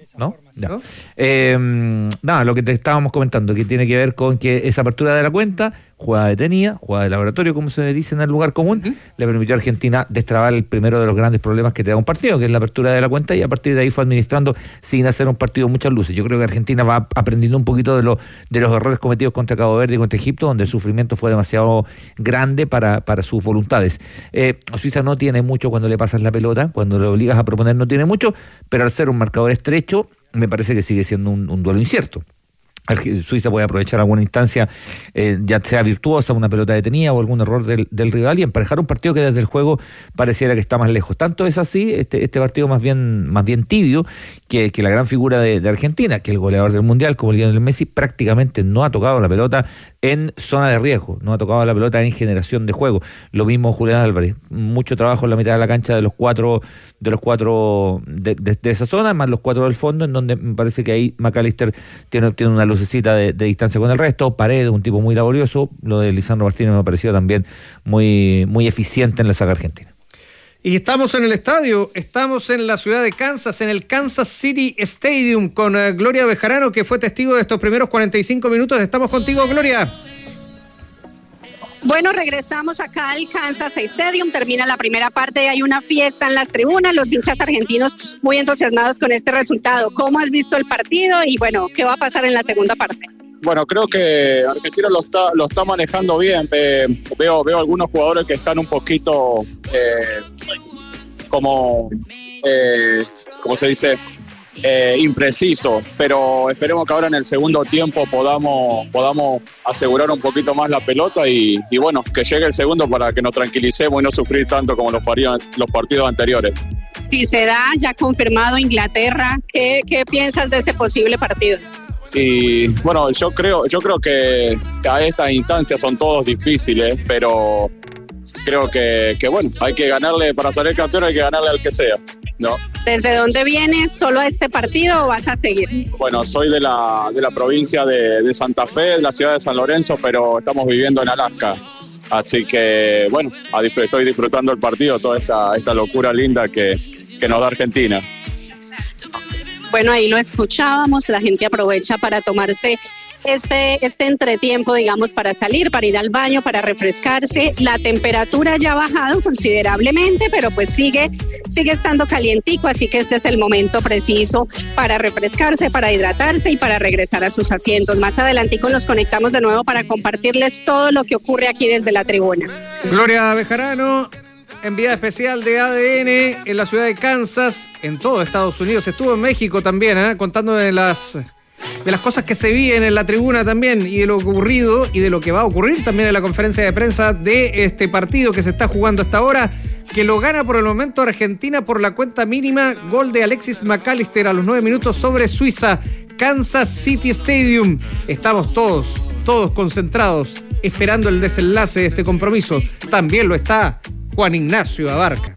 ¿no? Eh, nada, lo que te estábamos comentando, que tiene que ver con que esa apertura de la cuenta, jugada detenida, jugada de laboratorio, como se dice en el lugar común, uh-huh. le permitió a Argentina destrabar el primero de los grandes problemas que te da un partido, que es la apertura de la cuenta, y a partir de ahí fue administrando sin hacer un partido muchas luces. Yo creo que Argentina va aprendiendo un poquito de, lo, de los errores cometidos contra Cabo Verde y contra Egipto, donde el sufrimiento fue demasiado grande para, para sus voluntades. Eh, Suiza no tiene mucho cuando le pasas la pelota, cuando le obligas a proponer no tiene mucho, pero al ser un marcador estrecho, me parece que sigue siendo un, un duelo incierto. Suiza puede aprovechar alguna instancia, eh, ya sea virtuosa, una pelota detenida o algún error del, del rival, y emparejar un partido que desde el juego pareciera que está más lejos. Tanto es así, este, este partido más bien, más bien tibio, que, que la gran figura de, de Argentina, que el goleador del Mundial, como Lionel Messi, prácticamente no ha tocado la pelota en zona de riesgo, no ha tocado la pelota en generación de juego. Lo mismo Julián Álvarez, mucho trabajo en la mitad de la cancha de los cuatro, de los cuatro de, de, de esa zona, más los cuatro del fondo, en donde me parece que ahí McAllister tiene, tiene una lucecita de, de distancia con el resto. Paredes, un tipo muy laborioso. Lo de Lisandro Martínez me ha parecido también muy, muy eficiente en la saga argentina. Y estamos en el estadio, estamos en la ciudad de Kansas, en el Kansas City Stadium, con uh, Gloria Bejarano, que fue testigo de estos primeros cuarenta y cinco minutos. Estamos contigo, Gloria. Bueno, regresamos acá al Kansas Stadium, termina la primera parte y hay una fiesta en las tribunas, los hinchas argentinos muy entusiasmados con este resultado. ¿Cómo has visto el partido y bueno, qué va a pasar en la segunda parte? Bueno, creo que Argentina lo está lo está manejando bien. Eh, veo veo algunos jugadores que están un poquito eh, como eh, ¿cómo se dice? Eh, impreciso, pero esperemos que ahora en el segundo tiempo podamos podamos asegurar un poquito más la pelota y, y bueno, que llegue el segundo para que nos tranquilicemos y no sufrir tanto como los, paridos, los partidos anteriores. Si se da, ya confirmado Inglaterra, ¿qué, qué piensas de ese posible partido? Y bueno, yo creo yo creo que a estas instancias son todos difíciles, pero creo que, que bueno, hay que ganarle, para salir campeón hay que ganarle al que sea, ¿no? ¿Desde dónde vienes? ¿Solo a este partido o vas a seguir? Bueno, soy de la, de la provincia de, de Santa Fe, de la ciudad de San Lorenzo, pero estamos viviendo en Alaska. Así que, bueno, a disfr- estoy disfrutando el partido, toda esta, esta locura linda que, que nos da Argentina. Bueno, ahí lo escuchábamos, la gente aprovecha para tomarse este, este entretiempo, digamos, para salir, para ir al baño, para refrescarse. La temperatura ya ha bajado considerablemente, pero pues sigue, sigue estando calientico, así que este es el momento preciso para refrescarse, para hidratarse y para regresar a sus asientos. Más adelantico nos conectamos de nuevo para compartirles todo lo que ocurre aquí desde la tribuna. Gloria Bejarano, enviada especial de A D N en la ciudad de Kansas, en todo Estados Unidos. Estuvo en México también, ¿eh? contando de las, de las cosas que se viven en la tribuna también y de lo ocurrido y de lo que va a ocurrir también en la conferencia de prensa de este partido que se está jugando hasta ahora, que lo gana por el momento Argentina por la cuenta mínima. Gol de Alexis McAllister a los nueve minutos sobre Suiza. Kansas City Stadium. Estamos todos, todos concentrados, esperando el desenlace de este compromiso. También lo está Juan Ignacio Abarca.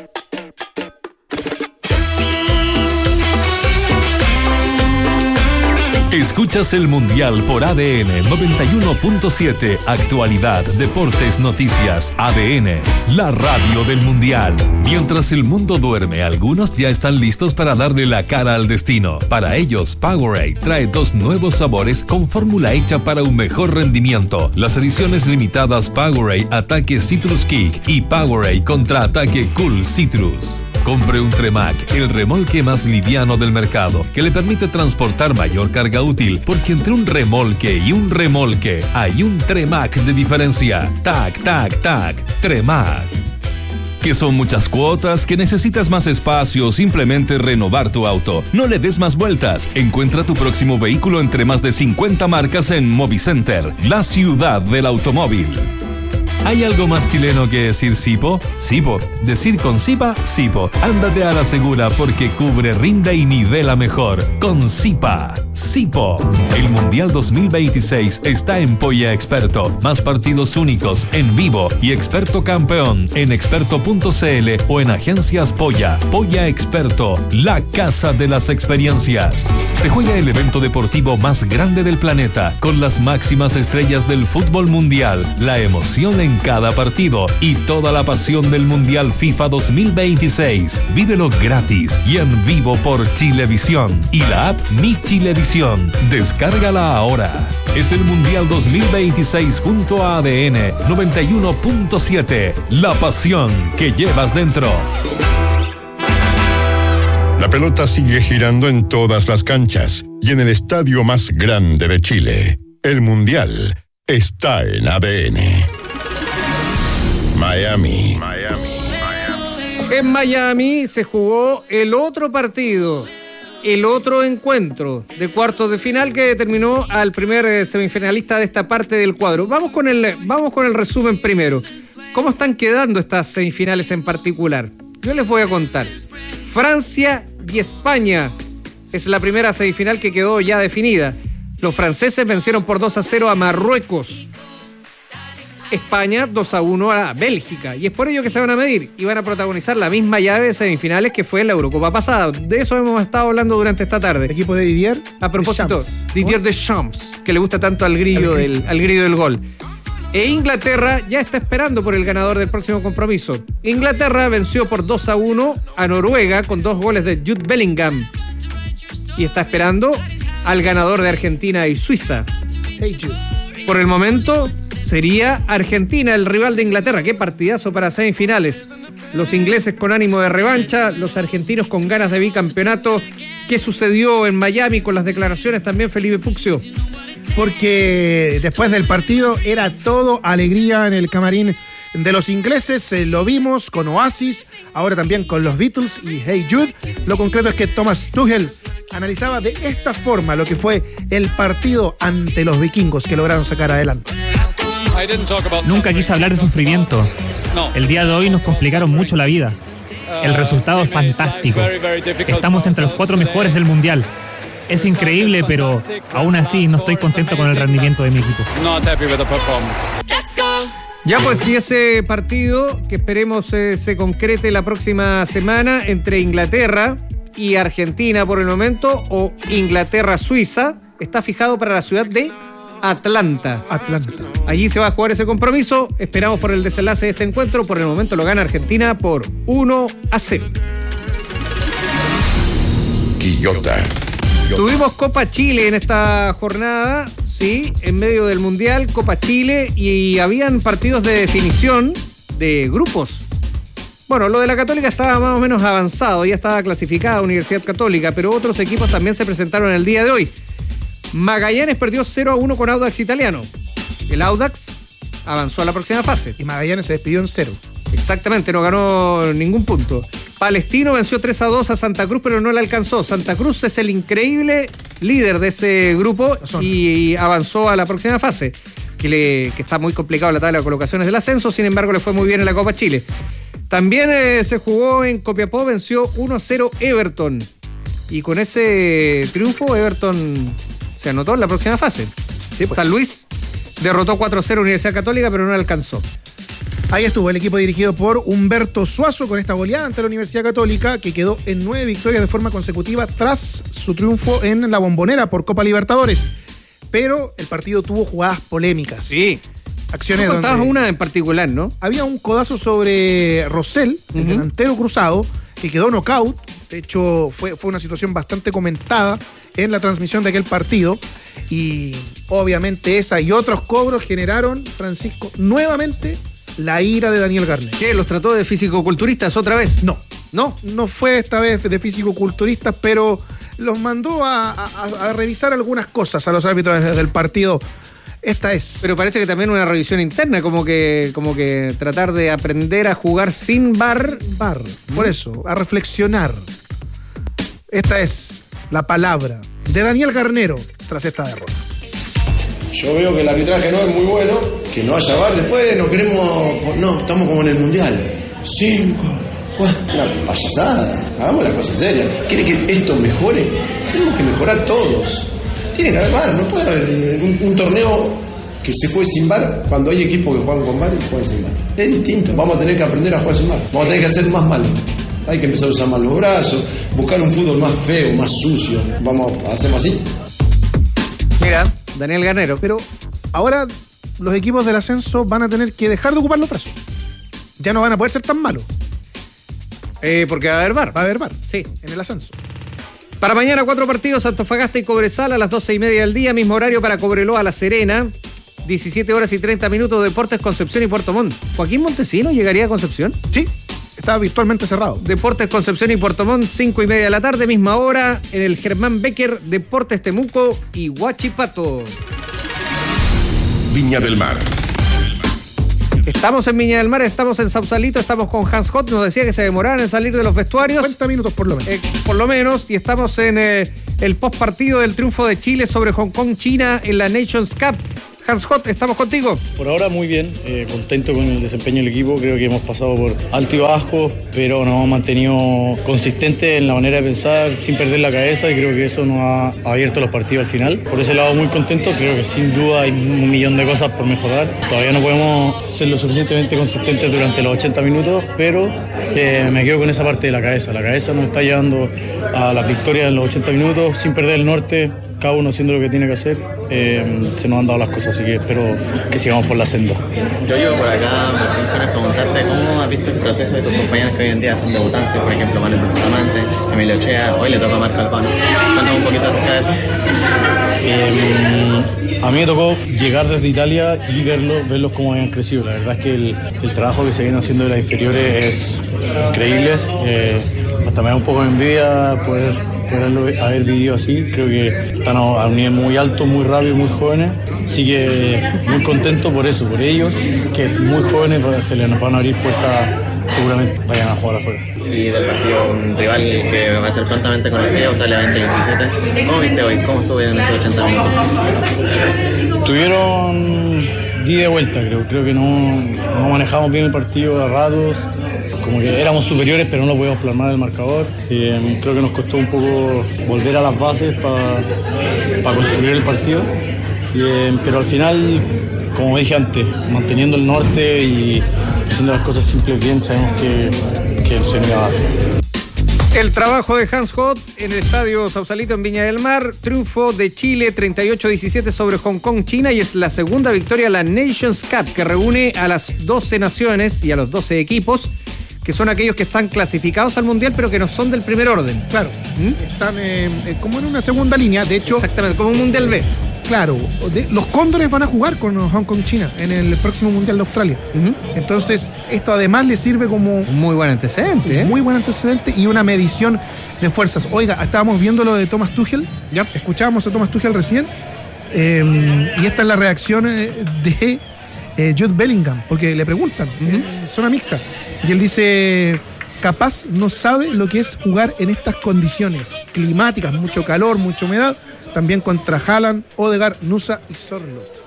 Escuchas el Mundial por A D N noventa y uno punto siete. Actualidad, deportes, noticias. A D N, la radio del Mundial. Mientras el mundo duerme, algunos ya están listos para darle la cara al destino. Para ellos, Powerade trae dos nuevos sabores con fórmula hecha para un mejor rendimiento. Las ediciones limitadas Powerade Ataque Citrus Kick y Powerade Contra Ataque Cool Citrus. Compre un Tremac, el remolque más liviano del mercado, que le permite transportar mayor carga útil, porque entre un remolque y un remolque hay un Tremac de diferencia. Tac, tac, tac, Tremac. ¿Que son muchas cuotas? ¿Que necesitas más espacio o simplemente renovar tu auto? No le des más vueltas. Encuentra tu próximo vehículo entre más de cincuenta marcas en Movicenter, la ciudad del automóvil. ¿Hay algo más chileno que decir Sipo? Sipo. Decir con Sipa, Sipo. Ándate a la segura porque cubre, rinde y nivela mejor. Con Sipa. Sipo. El Mundial dos mil veintiséis está en Polla Experto. Más partidos únicos, en vivo y experto campeón en experto punto c l o en agencias Polla. Polla Experto, la casa de las experiencias. Se juega el evento deportivo más grande del planeta, con las máximas estrellas del fútbol mundial. La emoción en en cada partido y toda la pasión del Mundial FIFA dos mil veintiséis. Vívelo gratis y en vivo por Chilevisión y la app Mi Chilevisión. Descárgala ahora. Es el Mundial dos mil veintiséis junto a A D N noventa y uno punto siete. La pasión que llevas dentro. La pelota sigue girando en todas las canchas y en el estadio más grande de Chile. El Mundial está en A D N. Miami. Miami. En Miami se jugó el otro partido, el otro encuentro de cuartos de final que determinó al primer semifinalista de esta parte del cuadro. Vamos con el, vamos con el resumen primero. ¿Cómo están quedando estas semifinales en particular? Yo les voy a contar. Francia y España es la primera semifinal que quedó ya definida. Los franceses vencieron por dos a cero a Marruecos. España dos a uno a Bélgica. Y es por ello que se van a medir y van a protagonizar la misma llave de semifinales que fue la Eurocopa pasada. De eso hemos estado hablando durante esta tarde. El equipo de Didier. A propósito, Deschamps. Didier Deschamps, que le gusta tanto al grillo, al del, al grillo del gol. E Inglaterra ya está esperando por el ganador del próximo compromiso. Inglaterra venció por dos a uno a Noruega con dos goles de Jude Bellingham. Y está esperando al ganador de Argentina y Suiza. Hey, Jude. Por el momento sería Argentina el rival de Inglaterra. Qué partidazo para semifinales. Los ingleses con ánimo de revancha, los argentinos con ganas de bicampeonato. ¿Qué sucedió en Miami con las declaraciones también, Felipe Puccio? Porque después del partido era todo alegría en el camarín de los ingleses. Eh, lo vimos con Oasis, ahora también con los Beatles y Hey Jude. Lo concreto es que Thomas Tuchel analizaba de esta forma lo que fue el partido ante los vikingos que lograron sacar adelante. Nunca quise hablar de sufrimiento. El día de hoy nos complicaron mucho la vida. El resultado es fantástico. Estamos entre los cuatro mejores del mundial. Es increíble, pero aún así no estoy contento con el rendimiento de mi equipo. Ya pues, y ese partido que esperemos eh, se concrete la próxima semana entre Inglaterra y Argentina por el momento, o Inglaterra-Suiza, está fijado para la ciudad de Atlanta. Atlanta. Allí se va a jugar ese compromiso. Esperamos por el desenlace de este encuentro. Por el momento lo gana Argentina por uno a cero. Quillota. Tuvimos Copa Chile en esta jornada, sí, en medio del Mundial, Copa Chile, y habían partidos de definición de grupos. Bueno, lo de la Católica estaba más o menos avanzado, ya estaba clasificada Universidad Católica, pero otros equipos también se presentaron el día de hoy. Magallanes perdió cero a uno con Audax Italiano. El Audax avanzó a la próxima fase. Y Magallanes se despidió en cero. Exactamente, no ganó ningún punto. Palestino venció tres a dos a Santa Cruz, pero no le alcanzó. Santa Cruz es el increíble líder de ese grupo y avanzó a la próxima fase, que, le, que está muy complicado la tabla de colocaciones del ascenso, sin embargo le fue muy bien en la Copa Chile. También eh, se jugó en Copiapó, venció uno a cero Everton. Y con ese triunfo Everton se anotó en la próxima fase. Sí, pues. San Luis derrotó cuatro a cero Universidad Católica, pero no le alcanzó. Ahí estuvo el equipo dirigido por Humberto Suazo con esta goleada ante la Universidad Católica, que quedó en nueve victorias de forma consecutiva tras su triunfo en la Bombonera por Copa Libertadores. Pero el partido tuvo jugadas polémicas. Sí. Acciones Tú contabas donde una en particular, ¿no? había un codazo sobre Rosell, el Uh-huh. delantero cruzado, que quedó knockout. De hecho, fue, fue una situación bastante comentada en la transmisión de aquel partido. Y obviamente esa y otros cobros generaron, Francisco, nuevamente la ira de Daniel Garner. ¿Qué? ¿Los trató de físico-culturistas otra vez? No, ¿No? no fue esta vez de físico-culturistas, pero los mandó a, a- a revisar algunas cosas a los árbitros del partido. Esta es... Pero parece que también una revisión interna, como que, como que tratar de aprender a jugar sin V A R. bar, por eso, a reflexionar. Esta es la palabra de Daniel Garnero tras esta derrota. Yo veo que el arbitraje no es muy bueno, que no haya V A R. Después nos queremos. No, estamos como en el mundial. Cinco. Bueno, una payasada. Hagamos las cosas serias. ¿Quiere que esto mejore? Tenemos que mejorar todos. Tiene que haber V A R. No puede haber un, un torneo que se juegue sin V A R cuando hay equipos que juegan con V A R y juegan sin V A R. Es distinto. Vamos a tener que aprender a jugar sin V A R. Vamos a tener que hacer más mal. Hay que empezar a usar más los brazos, buscar un fútbol más feo, más sucio. Vamos a hacer más así. Mira, Daniel Garnero. Pero ahora los equipos del ascenso van a tener que dejar de ocupar los brazos. Ya no van a poder ser tan malos. Eh, porque va a haber V A R. Va a haber V A R, sí, en el ascenso. Para mañana, cuatro partidos, Antofagasta y Cobresal a las doce y media del día, mismo horario para Cobreloa, La Serena, diecisiete horas y treinta minutos, Deportes Concepción y Puerto Montt. ¿Joaquín Montesino llegaría a Concepción? Sí, está virtualmente cerrado. Deportes Concepción y Puerto Montt, cinco y media de la tarde, misma hora, en el Germán Becker, Deportes Temuco y Huachipato. Viña del Mar. Estamos en Viña del Mar, estamos en Sausalito, estamos con Hans Hott, nos decía que se demoraron en salir de los vestuarios. cincuenta minutos por lo menos. Eh, por lo menos, y estamos en eh, el post partido del triunfo de Chile sobre Hong Kong, China, en la Nations Cup. Hans Hott, estamos contigo. Por ahora muy bien, eh, contento con el desempeño del equipo, creo que hemos pasado por alto y bajo, pero nos hemos mantenido consistentes en la manera de pensar, sin perder la cabeza, y creo que eso nos ha abierto los partidos al final. Por ese lado muy contento, creo que sin duda hay un millón de cosas por mejorar. Todavía no podemos ser lo suficientemente consistentes durante los ochenta minutos, pero eh, me quedo con esa parte de la cabeza. La cabeza nos está llevando a las victorias en los ochenta minutos, sin perder el norte, cada uno haciendo lo que tiene que hacer. Eh, se nos han dado las cosas, así que espero que sigamos por la senda. Yo llevo por acá, Martín, para preguntarte cómo has visto el proceso de tus compañeros que hoy en día son debutantes, por ejemplo Manuel Bustamante, Emilio Ochea, hoy le toca a Marco Albano. Cuéntame un poquito acerca de eso. Eh, a mí me tocó llegar desde Italia y verlos, verlos cómo habían crecido. La verdad es que el, el trabajo que se viene haciendo de las inferiores es increíble. Eh, hasta me da un poco de envidia poder poder haber vivido así. Creo que están a un nivel muy alto, muy rápido, muy jóvenes. Así que muy contento por eso, por ellos, que muy jóvenes se les van a abrir puertas, seguramente vayan a jugar afuera. Y del partido, un rival que va a ser prontamente conocido, Australia veinte veintisiete. ¿Cómo viste hoy? ¿Cómo estuvo en esos ochenta minutos? Tuvieron día de vuelta, creo. Creo que no, no manejamos bien el partido a ratos. Como que éramos superiores, pero no lo podíamos plasmar en el marcador. Eh, creo que nos costó un poco volver a las bases para pa construir el partido. Eh, pero al final, como dije antes, manteniendo el norte y haciendo las cosas simples bien, sabemos que, que se nos va a dar. El trabajo de Hans Hott en el estadio Sausalito en Viña del Mar, triunfo de Chile treinta y ocho a diecisiete sobre Hong Kong, China, y es la segunda victoria de la Nations Cup, que reúne a las doce naciones y a los doce equipos, que son aquellos que están clasificados al Mundial, pero que no son del primer orden. Claro, ¿Mm? están eh, como en una segunda línea, de hecho... Exactamente, como un Mundial B. Claro, de, los Cóndores van a jugar con Hong Kong, China, en el próximo Mundial de Australia. Uh-huh. Entonces, esto además le sirve como... Un muy buen antecedente. ¿eh? Muy buen antecedente y una medición de fuerzas. Oiga, estábamos viendo lo de Thomas Tuchel, ya escuchábamos a Thomas Tuchel recién, eh, y esta es la reacción de eh, Jude Bellingham, porque le preguntan, uh-huh. eh, zona mixta, y él dice... Capaz no sabe lo que es jugar en estas condiciones climáticas, mucho calor, mucha humedad, también contra Haaland, Odegaard, Nusa y Sorloth.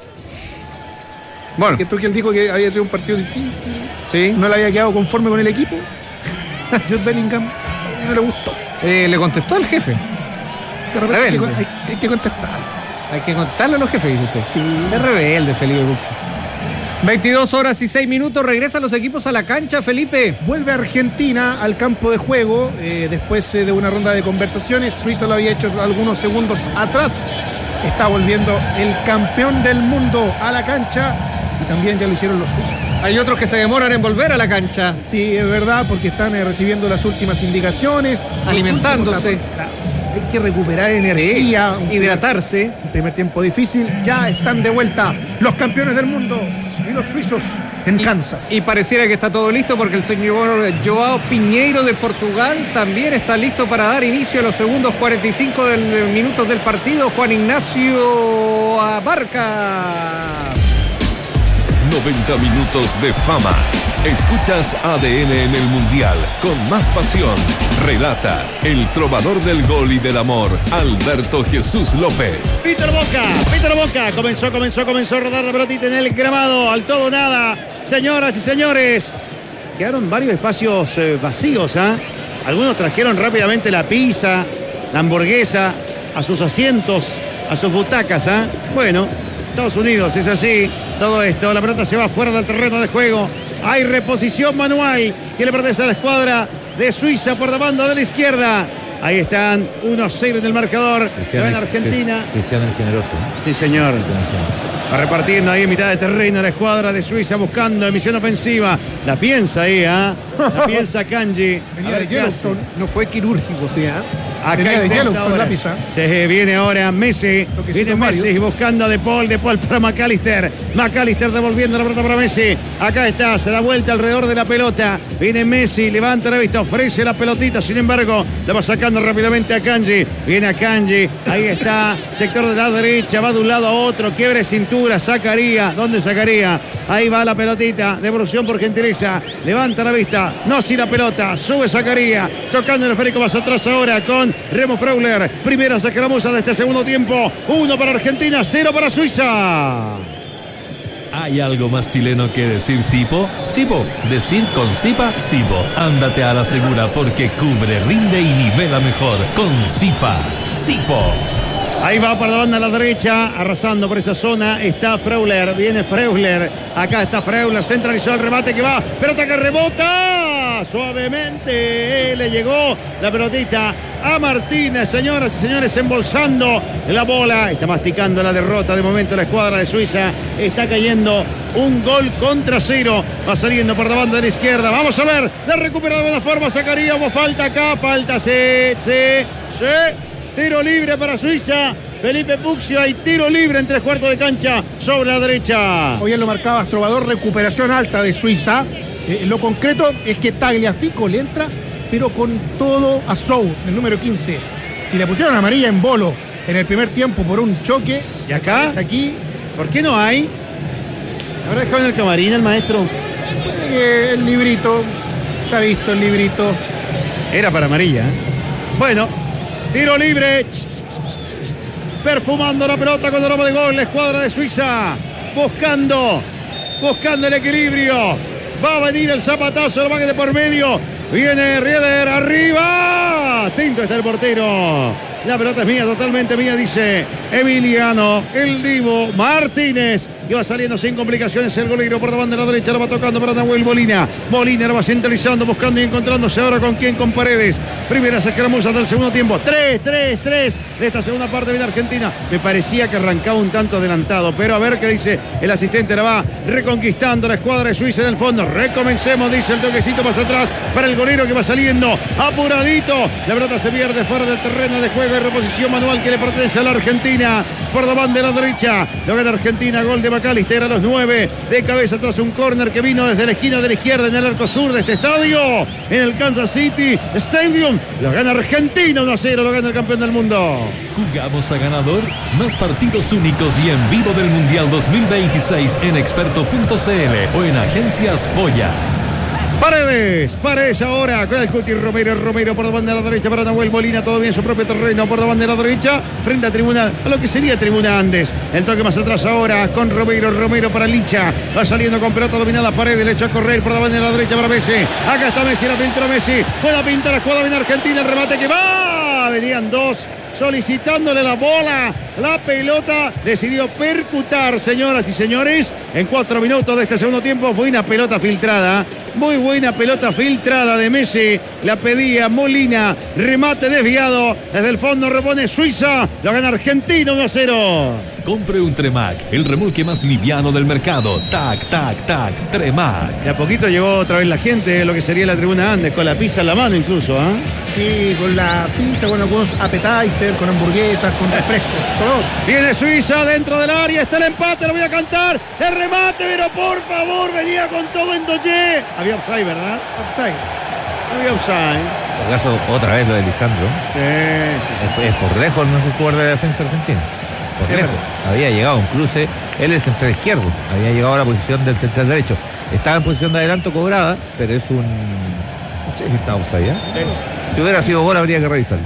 Bueno, que Tuchel dijo que había sido un partido difícil, sí, no le había quedado conforme con el equipo. Jude Bellingham no le gustó. Eh, le contestó al jefe. De repente hay que, hay, hay que contestar. Hay que contarle a los jefes, dice usted. Sí. Es rebelde, Felipe Buxo. veintidós horas y seis minutos, regresan los equipos a la cancha, Felipe. Vuelve Argentina al campo de juego eh, después eh, de una ronda de conversaciones. Suiza lo había hecho algunos segundos atrás. Está volviendo el campeón del mundo a la cancha y también ya lo hicieron los suizos. Hay otros que se demoran en volver a la cancha. Sí, es verdad, porque están eh, recibiendo las últimas indicaciones. Alimentándose. Hay que recuperar energía. Sí, hidratarse. Un primer tiempo difícil. Ya están de vuelta los campeones del mundo y los suizos en y, Kansas. Y pareciera que está todo listo porque el señor Joao Pinheiro de Portugal también está listo para dar inicio a los segundos cuarenta y cinco del, minutos del partido. Juan Ignacio Abarca. noventa minutos de fama. Escuchas A D N en el Mundial con más pasión. Relata el trovador del gol y del amor, Alberto Jesús López. Peter Boca, Peter Boca. Comenzó, comenzó, comenzó a rodar la pelotita en el grabado. Al todo nada. Señoras y señores, quedaron varios espacios eh, vacíos, ¿ah? ¿eh? Algunos trajeron rápidamente la pizza, la hamburguesa a sus asientos, a sus butacas, ¿ah? ¿eh? Bueno, Estados Unidos es así. Todo esto, la pelota se va fuera del terreno de juego. Hay reposición manual que le pertenece a la escuadra de Suiza por la banda de la izquierda. Ahí están, uno a cero en el marcador. Cristiano, en Argentina. Cristiano el Generoso. Sí, señor. Va repartiendo ahí en mitad de terreno la escuadra de Suiza buscando emisión ofensiva. La piensa ahí, ¿ah? ¿eh? La piensa Kanji. Venía de Yellowstone. No fue quirúrgico, sí, ¿ah? ¿eh? Acá venía de Yellowstone ahora. la pizza. Se viene ahora Messi. Viene Messi Mario. Buscando a De Paul. De Paul para McAllister. McAllister devolviendo la pelota para Messi. Acá está. Se da vuelta alrededor de la pelota. Viene Messi. Levanta la vista. Ofrece la pelotita. Sin embargo, la va sacando rápidamente a Kanji. Viene a Kanji. Ahí está. Sector de la derecha. Va de un lado a otro. Quiebre cintura. Sacaría. ¿Dónde sacaría? Ahí va la pelotita. Devolución por gentileza. Levanta la vista. No si la pelota. Sube Sacaría. Tocando el esférico más atrás ahora con Remo Freuler. Primera sacaramuza de este segundo tiempo. Uno para Argentina, cero para Suiza. ¿Hay algo más chileno que decir Sipo? Sipo, decir con Sipa, Sipo. Ándate a la segura porque cubre, rinde y nivela mejor con Sipa, Sipo. Ahí va para la banda a la derecha, arrasando por esa zona, está Freuler, viene Freuler, acá está Freuler, centralizó el remate que va, pelota que rebota, suavemente, le llegó la pelotita a Martínez, señoras y señores, embolsando la bola, está masticando la derrota de momento la escuadra de Suiza, está cayendo un gol contra cero, va saliendo por la banda de la izquierda, vamos a ver, la recupera de buena forma, Sacaría, hubo falta acá, falta, sí, sí, sí. Tiro libre para Suiza. Felipe Puccio, hay tiro libre en tres cuartos de cancha sobre la derecha. Hoy lo marcaba Astrobador, recuperación alta de Suiza. Eh, lo concreto es que Tagliafico le entra, pero con todo a Sou, el número quince. Si le pusieron amarilla en Bolo en el primer tiempo por un choque. ¿Y acá? Aquí. ¿Por qué no hay? ¿Habrá dejado en el camarín el maestro? Eh, el librito. Se ha visto el librito. Era para amarilla, ¿eh? Bueno. Tiro libre. Perfumando la pelota con aroma de gol. La escuadra de Suiza. Buscando. Buscando el equilibrio. Va a venir el zapatazo. Lo baje de por medio. Viene Rieder. Arriba. Atento está el portero. La pelota es mía, totalmente mía, dice Emiliano, el Divo Martínez, que va saliendo sin complicaciones el golero por la banda de la derecha, lo va tocando para Nahuel Molina. Molina lo va centralizando, buscando y encontrándose ahora con quién, con Paredes. Primeras escaramuzas del segundo tiempo. tres, tres, tres de esta segunda parte viene Argentina. Me parecía que arrancaba un tanto adelantado, pero a ver qué dice el asistente. La va reconquistando la escuadra de Suiza en el fondo. Recomencemos, dice el toquecito más atrás para el golero que va saliendo apuradito. La pelota se pierde fuera del terreno de juego. Reposición manual que le pertenece a la Argentina por la banda de la derecha. Lo gana Argentina, gol de McAllister a los nueve de cabeza tras un córner que vino desde la esquina de la izquierda en el arco sur de este estadio, en el Kansas City Stadium. Lo gana Argentina uno a cero, lo gana el campeón del mundo. ¿Jugamos a ganador? Más partidos únicos y en vivo del Mundial dos mil veintiséis en experto punto c l o en Agencias Polla. Paredes, Paredes ahora con el Cuti Romero, Romero por la banda de la derecha para Nahuel Molina, todavía en su propio terreno por la banda de la derecha, frente a Tribuna, a lo que sería Tribuna Andes. El toque más atrás ahora con Romero, Romero para Licha, va saliendo con pelota dominada, Paredes, le echa a correr por la banda de la derecha para Messi, acá está Messi, la pinta Messi, buena pinta la jugada en Argentina, el remate que va, venían dos solicitándole la bola, la pelota decidió percutar, señoras y señores, en cuatro minutos de este segundo tiempo. Fue una pelota filtrada, muy buena pelota filtrada de Messi, la pedía Molina, remate desviado, desde el fondo repone Suiza, lo gana Argentina uno a cero. Compre un Tremac, el remolque más liviano del mercado. Tac, tac, tac, Tremac. De a poquito llegó otra vez la gente, lo que sería la Tribuna Andes, con la pizza en la mano incluso, ¿ah? ¿eh? Sí, con la pizza, con algunos appetizers, con hamburguesas, con refrescos, todo. Viene Suiza dentro del área, está el empate, lo voy a cantar, el remate, pero por favor, venía con todo en Doche. Había offside, ¿verdad? Offside. Había offside. En todo caso, otra vez lo de Lisandro. Sí, sí, sí. Es, es por lejos el mejor jugador de la defensa argentina. Por lejos. Había llegado un cruce, él es central izquierdo, había llegado a la posición del central derecho. Estaba en posición de adelanto cobrada, pero es un... No sé si estaba offside, ¿eh? Sí. Si hubiera sido gol habría que revisarlo.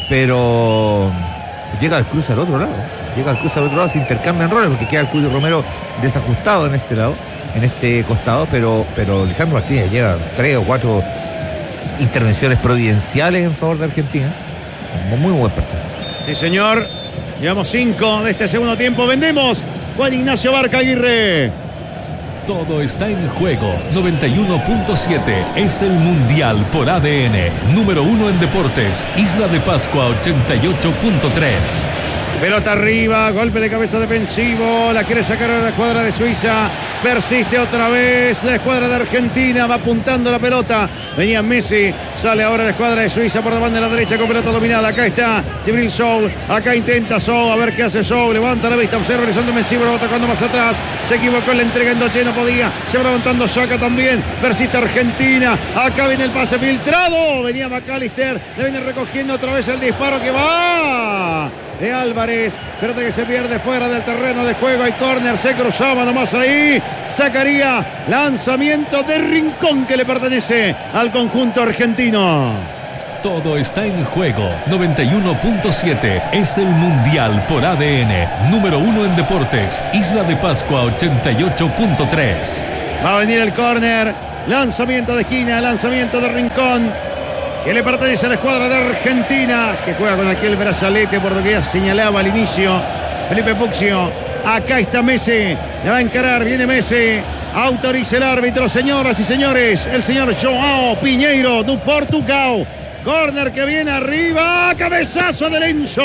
Pero llega el cruce al otro lado. Llega el cruce al otro lado, se intercambian roles porque queda el Cuyo Romero desajustado en este lado, en este costado, pero, pero Lisandro Martínez lleva tres o cuatro intervenciones providenciales en favor de Argentina. Muy buen partido. Sí, señor. Llevamos cinco de este segundo tiempo. Vendemos. Juan Ignacio Barca Aguirre. Todo está en juego. noventa y uno punto siete es el Mundial por A D N. Número uno en deportes. Isla de Pascua ochenta y ocho punto tres. Pelota arriba, golpe de cabeza defensivo, la quiere sacar a la escuadra de Suiza, persiste otra vez la escuadra de Argentina, va apuntando la pelota, venía Messi, sale ahora la escuadra de Suiza por la banda de la derecha con pelota dominada, acá está Djibril Sow, acá intenta Sow, a ver qué hace Sow, levanta la vista, observa Lisandro Messi, va atacando más atrás, se equivocó en la entrega en Doche, no podía, se va levantando Xhaka también, persiste Argentina, acá viene el pase filtrado, venía McAllister, le viene recogiendo otra vez el disparo que va de Álvarez, pelota que se pierde fuera del terreno de juego, hay córner, se cruzaba nomás ahí, sacaría lanzamiento de Rincón que le pertenece al conjunto argentino. Todo está en juego. noventa y uno punto siete es el Mundial por A D N, número uno en deportes, Isla de Pascua ochenta y ocho punto tres. Va a venir el córner, lanzamiento de esquina, lanzamiento de Rincón, que le pertenece a la escuadra de Argentina, que juega con aquel brazalete por lo que ya señalaba al inicio Felipe Puccio. Acá está Messi, le va a encarar, viene Messi, autoriza el árbitro, señoras y señores, el señor Joao Pinheiro do Portugal. Córner que viene arriba, cabezazo de Lenzo.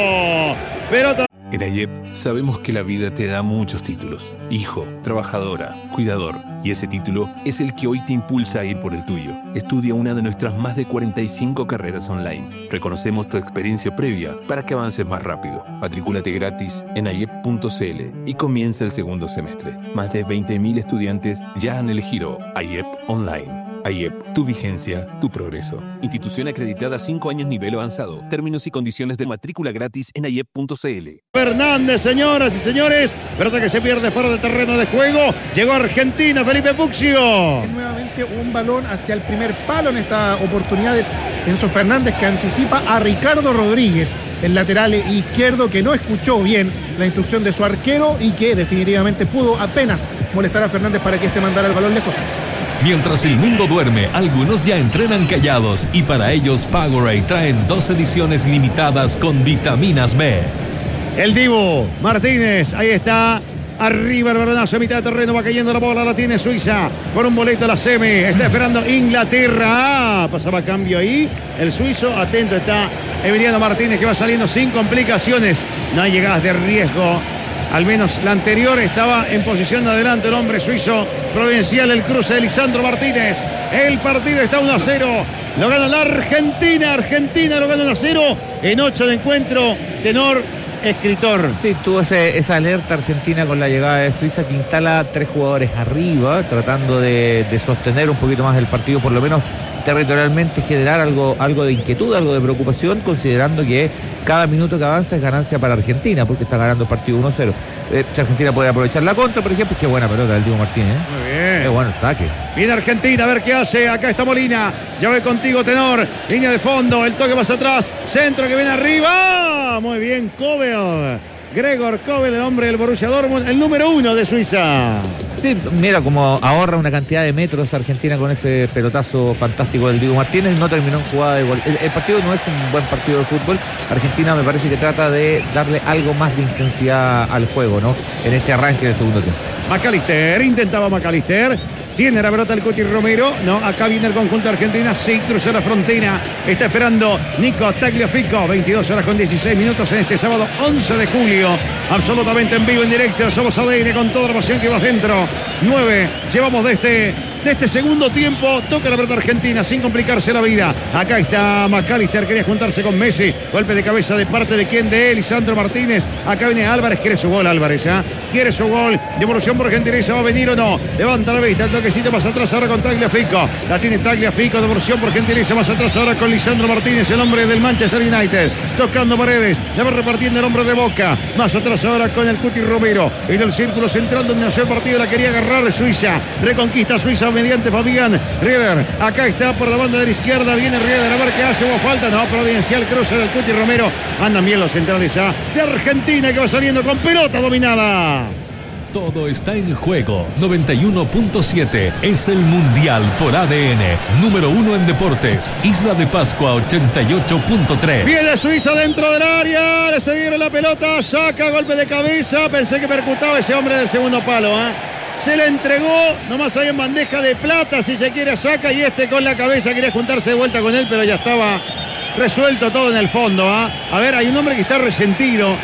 Pelota. En AYEP sabemos que la vida te da muchos títulos. Hijo, trabajadora, cuidador. Y ese título es el que hoy te impulsa a ir por el tuyo. Estudia una de nuestras más de cuarenta y cinco carreras online. Reconocemos tu experiencia previa para que avances más rápido. Matricúlate gratis en ayep punto c l y comienza el segundo semestre. Más de veinte mil estudiantes ya han elegido AYEP Online. AYEP, tu vigencia, tu progreso. Institución acreditada cinco años nivel avanzado. Términos y condiciones de matrícula gratis en ayep punto c l. Fernández, señoras y señores. Pelota que se pierde fuera del terreno de juego. Llegó Argentina, Felipe Puccio. Nuevamente un balón hacia el primer palo en esta oportunidad es Enzo Fernández, que anticipa a Ricardo Rodríguez, el lateral izquierdo, que no escuchó bien la instrucción de su arquero y que definitivamente pudo apenas molestar a Fernández para que este mandara el balón lejos. Mientras el mundo duerme, algunos ya entrenan callados y para ellos Powerade traen dos ediciones limitadas con vitaminas B. El Dibu Martínez, ahí está. Arriba el balonazo a mitad de terreno, va cayendo la bola, la tiene Suiza por un boleto a la semi. Está esperando Inglaterra. Ah, pasaba cambio ahí. El suizo, atento está Emiliano Martínez, que va saliendo sin complicaciones. No hay llegadas de riesgo. Al menos la anterior estaba en posición de adelante el hombre suizo. Provincial, el cruce de Lisandro Martínez. El partido está uno a cero. Lo gana la Argentina. Argentina lo gana uno a cero en ocho de encuentro. Tenor, escritor. Sí, tuvo ese, esa alerta Argentina con la llegada de Suiza, que instala tres jugadores arriba, tratando de, de sostener un poquito más el partido, por lo menos territorialmente, generar algo, algo de inquietud, algo de preocupación, considerando que cada minuto que avanza es ganancia para Argentina, porque está ganando el partido uno cero. Eh, si Argentina puede aprovechar la contra, por ejemplo, qué buena pelota del Diego Martínez. ¿eh? Muy bien. Qué bueno el saque. Viene Argentina, a ver qué hace. Acá está Molina. Ya ve contigo, Tenor. Línea de fondo, el toque más atrás. Centro que viene arriba. Muy bien, Kobel. Gregor Kobel, el hombre del Borussia Dortmund, el número uno de Suiza. Sí, mira cómo ahorra una cantidad de metros Argentina con ese pelotazo fantástico del Diego Martínez. No terminó en jugada de gol. El, el partido no es un buen partido de fútbol. Argentina me parece que trata de darle algo más de intensidad al juego, ¿no? En este arranque del segundo tiempo. McAllister, intentaba McAllister. Tiene la pelota el Cuti Romero. No, acá viene el conjunto de Argentina. Sí, cruzó la frontera. Está esperando Nico Tagliafico. veintidós horas con dieciséis minutos en este sábado once de julio. Absolutamente en vivo, en directo. Somos A D N con toda la emoción que va dentro. nueve. Llevamos de este, de este segundo tiempo. Toca la pelota Argentina sin complicarse la vida. Acá está McAllister. Quería juntarse con Messi. Golpe de cabeza de parte de quién, de él, Lisandro Martínez. Acá viene Álvarez. Quiere su gol, Álvarez. ¿eh? Quiere su gol. Devolución por Argentina. ¿Va a venir o no? Levanta la vista. El toquecito más atrás ahora con Tagliafico. La tiene Tagliafico. Devolución por Gentileza más atrás ahora con Lisandro Martínez, el hombre del Manchester United. Tocando Paredes. Le va repartiendo el hombre de Boca. Más atrás ahora con el Cuti Romero. En el círculo central donde nació el partido. La quería agarrar Suiza. Reconquista Suiza mediante Fabián Rieder. Acá está por la banda de la izquierda. Viene Rieder. A ver qué hace. Hubo falta. No, providencial cruce del Cuti Romero. Andan bien los centrales ya de Argentina, que va saliendo con pelota dominada. Todo está en juego. noventa y uno punto siete es el Mundial por A D N, número uno en deportes, Isla de Pascua ochenta y ocho punto tres. Viene Suiza dentro del área, le cedieron la pelota, saca golpe de cabeza, pensé que percutaba ese hombre del segundo palo, ¿eh? Se le entregó, nomás ahí en bandeja de plata, si se quiere saca, y este con la cabeza quería juntarse de vuelta con él, pero ya estaba resuelto todo en el fondo, ¿eh? A ver, hay un hombre que está resentido.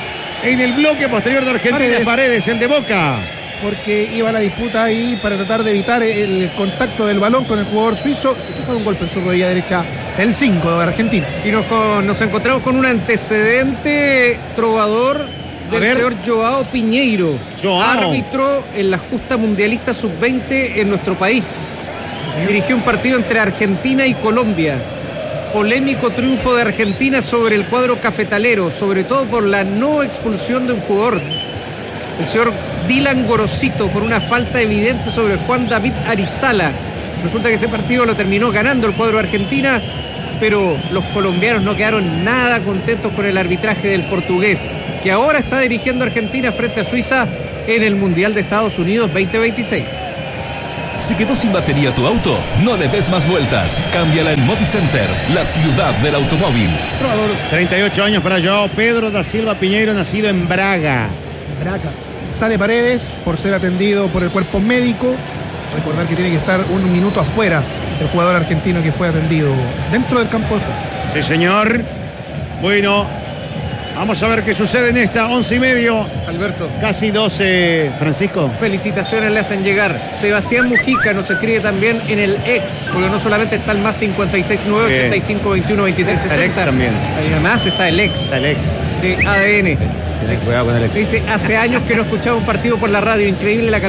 en el bloque posterior de Argentina. Paredes, Paredes el de Boca. Porque iba la disputa ahí para tratar de evitar el contacto del balón con el jugador suizo. Se quejó de un golpe en su rodilla derecha, el cinco de Argentina. Y nos, con, nos encontramos con un antecedente trovador del señor Joao Piñeiro, Joao. árbitro en la justa mundialista sub veinte en nuestro país. Dirigió un partido entre Argentina y Colombia. Polémico triunfo de Argentina sobre el cuadro cafetalero, sobre todo por la no expulsión de un jugador, el señor Dylan Gorosito, por una falta evidente sobre Juan David Arizala. Resulta que ese partido lo terminó ganando el cuadro de Argentina, pero los colombianos no quedaron nada contentos con el arbitraje del portugués, que ahora está dirigiendo a Argentina frente a Suiza en el Mundial de Estados Unidos veinte veintiséis. ¿Se quedó sin batería tu auto? No le des más vueltas. Cámbiala en Movicenter, la ciudad del automóvil. treinta y ocho años para Joao Pedro da Silva Piñeiro, nacido en Braga. Braga. Sale Paredes por ser atendido por el cuerpo médico. Recordar que tiene que estar un minuto afuera el jugador argentino que fue atendido dentro del campo de juego. Sí, señor. Bueno, vamos a ver qué sucede en esta once y medio. Alberto. Casi doce, Francisco. Felicitaciones le hacen llegar. Sebastián Mujica nos escribe también en el ex, porque no solamente está el más cincuenta y seis nueve ochenta y cinco veintiuno veintitrés sesenta. El ex también. Además está el ex. Está el ex. De A D N. Ex. Dice, hace años que no escuchaba un partido por la radio. Increíble la cantidad